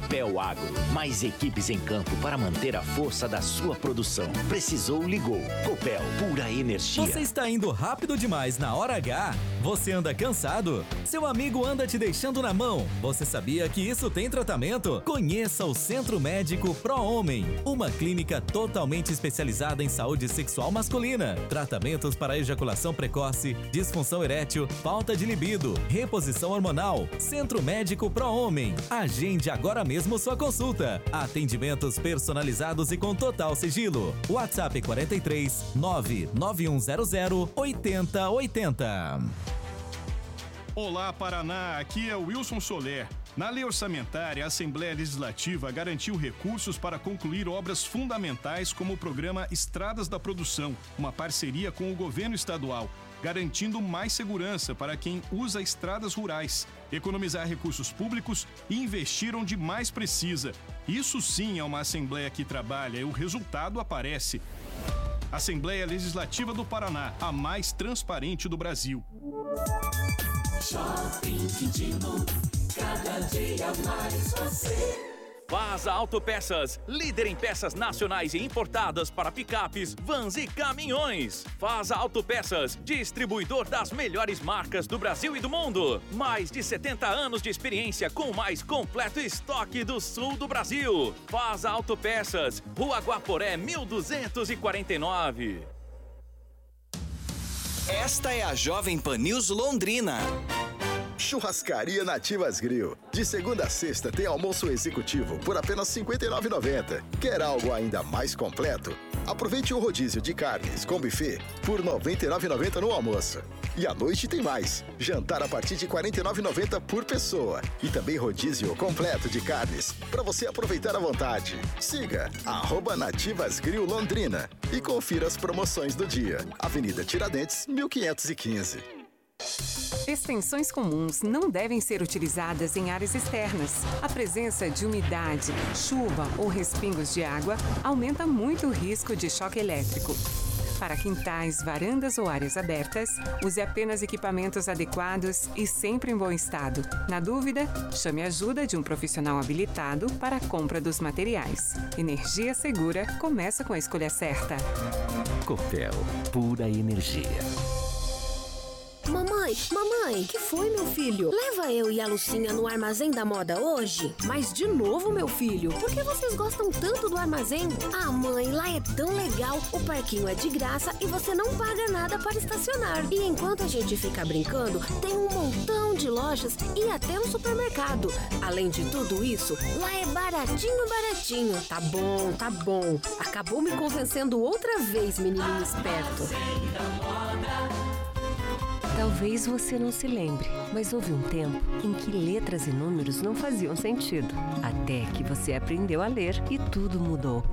Speaker 15: Copel Agro. Mais equipes em campo para manter a força da sua produção. Precisou, ligou. Copel, pura energia.
Speaker 3: Você está indo rápido demais na hora H? Você anda cansado? Seu amigo anda te deixando na mão? Você sabia que isso tem tratamento? Conheça o Centro Médico Pro Homem, uma clínica totalmente especializada em saúde sexual masculina. Tratamentos para ejaculação precoce, disfunção erétil, falta de libido, reposição hormonal. Centro Médico Pro Homem. Agende agora mesmo sua consulta. Atendimentos personalizados e com total sigilo. WhatsApp quarenta e três, nove nove um zero zero, oito zero oito zero.
Speaker 23: Olá, Paraná, aqui é o Wilson Soler. Na lei orçamentária, a Assembleia Legislativa garantiu recursos para concluir obras fundamentais como o programa Estradas da Produção, uma parceria com o governo estadual, garantindo mais segurança para quem usa estradas rurais, economizar recursos públicos e investir onde mais precisa. Isso sim é uma Assembleia que trabalha e o resultado aparece. Assembleia Legislativa do Paraná, a mais transparente do Brasil.
Speaker 1: Shopping Quintino, cada dia mais você.
Speaker 12: Vaza Autopeças, líder em peças nacionais e importadas para picapes, vans e caminhões. Vaza Autopeças, distribuidor das melhores marcas do Brasil e do mundo. Mais de setenta anos de experiência com o mais completo estoque do sul do Brasil. Vaza Autopeças, Rua Guaporé, mil duzentos e quarenta e nove.
Speaker 5: Esta é a Jovem Pan News Londrina.
Speaker 7: Churrascaria Nativas Grill. De segunda a sexta tem almoço executivo por apenas cinquenta e nove reais e noventa centavos. Quer algo ainda mais completo? Aproveite o rodízio de carnes com buffet por noventa e nove reais e noventa centavos no almoço. E à noite tem mais. Jantar a partir de quarenta e nove reais e noventa centavos por pessoa. E também rodízio completo de carnes para você aproveitar à vontade. Siga arroba Nativas Grill Londrina e confira as promoções do dia. Avenida Tiradentes, mil quinhentos e quinze.
Speaker 24: Extensões comuns não devem ser utilizadas em áreas externas. A presença de umidade, chuva ou respingos de água aumenta muito o risco de choque elétrico. Para quintais, varandas ou áreas abertas, use apenas equipamentos adequados e sempre em bom estado. Na dúvida, chame a ajuda de um profissional habilitado para a compra dos materiais. Energia segura começa com a escolha certa.
Speaker 13: Copel, pura energia.
Speaker 25: Mamãe, mamãe, que foi, meu filho? Leva eu e a Lucinha no Armazém da Moda hoje? Mas de novo, meu filho, por que vocês gostam tanto do armazém? Ah, mãe, lá é tão legal, o parquinho é de graça e você não paga nada para estacionar. E enquanto a gente fica brincando, tem um montão de lojas e até um supermercado. Além de tudo isso, lá é baratinho, baratinho. Tá bom, tá bom. Acabou me convencendo outra vez, menininho esperto.
Speaker 26: Talvez você não se lembre, mas houve um tempo em que letras e números não faziam sentido. Até que você aprendeu a ler e tudo mudou.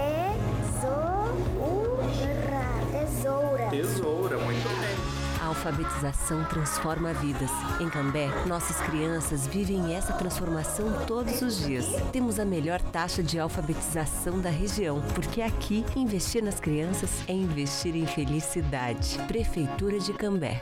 Speaker 6: Tesoura. Tesoura, muito bem.
Speaker 26: A alfabetização transforma vidas. Em Cambé, nossas crianças vivem essa transformação todos os dias. Temos a melhor taxa de alfabetização da região, porque aqui, investir nas crianças é investir em felicidade. Prefeitura de Cambé.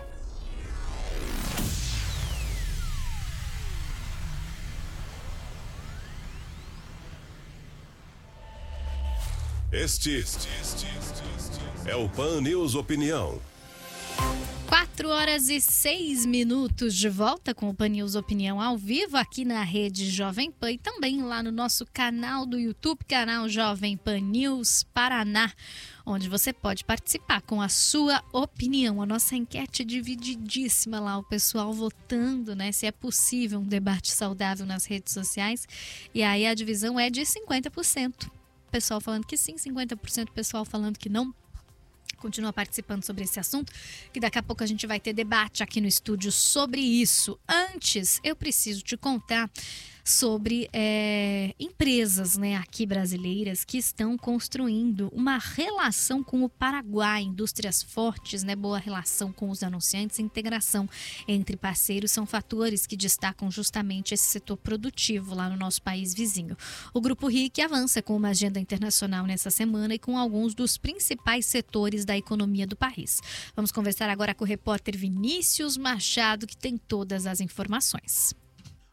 Speaker 16: Este é o Pan News Opinião.
Speaker 17: quatro horas e seis minutos de volta com o Pan News Opinião ao vivo aqui na rede Jovem Pan e também lá no nosso canal do YouTube, canal Jovem Pan News Paraná, onde você pode participar com a sua opinião. A nossa enquete é divididíssima lá, o pessoal votando, né, se é possível um debate saudável nas redes sociais. E aí a divisão é de cinquenta por cento. Pessoal falando que sim, cinquenta por cento pessoal falando que não. Continua participando sobre esse assunto, que daqui a pouco a gente vai ter debate aqui no estúdio sobre isso. Antes, eu preciso te contar sobre é, empresas, né, aqui brasileiras que estão construindo uma relação com o Paraguai, indústrias fortes, né, boa relação com os anunciantes, integração entre parceiros são fatores que destacam justamente esse setor produtivo lá no nosso país vizinho. O Grupo R I C avança com uma agenda internacional nessa semana e com alguns dos principais setores da economia do país. Vamos conversar agora com o repórter Vinícius Machado, que tem todas as informações.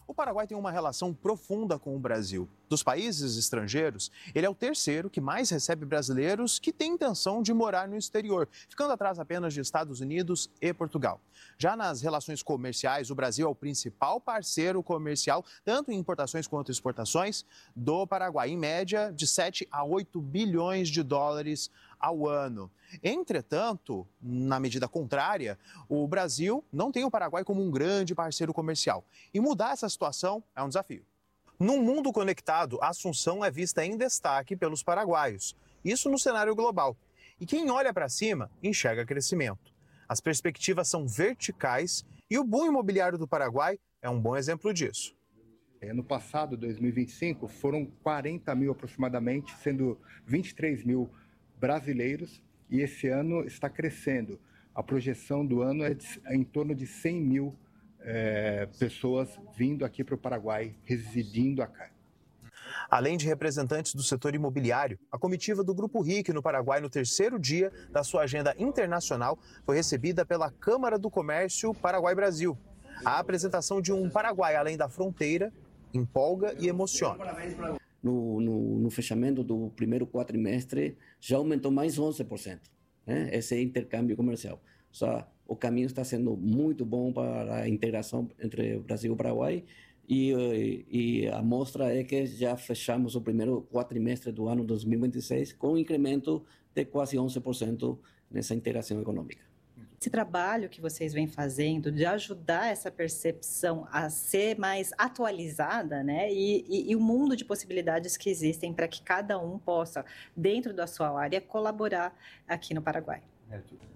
Speaker 2: O Paraguai tem uma relação profunda com o Brasil. Dos países estrangeiros, ele é o terceiro que mais recebe brasileiros que têm intenção de morar no exterior, ficando atrás apenas de Estados Unidos e Portugal. Já nas relações comerciais, o Brasil é o principal parceiro comercial, tanto em importações quanto exportações, do Paraguai, em média de sete a oito bilhões de dólares ao ano. Entretanto, na medida contrária, o Brasil não tem o Paraguai como um grande parceiro comercial. E mudar essa situação é um desafio. Num mundo conectado, a Assunção é vista em destaque pelos paraguaios. Isso no cenário global. E quem olha para cima, enxerga crescimento. As perspectivas são verticais e o boom imobiliário do Paraguai é um bom exemplo disso.
Speaker 18: No passado, dois mil e vinte e cinco, foram quarenta mil aproximadamente, sendo vinte e três mil brasileiros, e esse ano está crescendo. A projeção do ano é de, em torno de cem mil é, pessoas vindo aqui para o Paraguai, residindo aqui.
Speaker 2: Além de representantes do setor imobiliário, a comitiva do Grupo R I C no Paraguai, no terceiro dia da sua agenda internacional, foi recebida pela Câmara do Comércio Paraguai-Brasil. A apresentação de um Paraguai além da fronteira empolga e emociona.
Speaker 19: No, no, no fechamento do primeiro quadrimestre, já aumentou mais onze por cento, né? Esse intercâmbio comercial. Só, o caminho está sendo muito bom para a integração entre Brasil e Paraguai e, e a mostra é que já fechamos o primeiro quadrimestre do ano dois mil e vinte e seis com um incremento de quase onze por cento nessa integração econômica.
Speaker 20: Esse trabalho que vocês vêm fazendo de ajudar essa percepção a ser mais atualizada, né? E, e, e o mundo de possibilidades que existem para que cada um possa, dentro da sua área, colaborar aqui no Paraguai.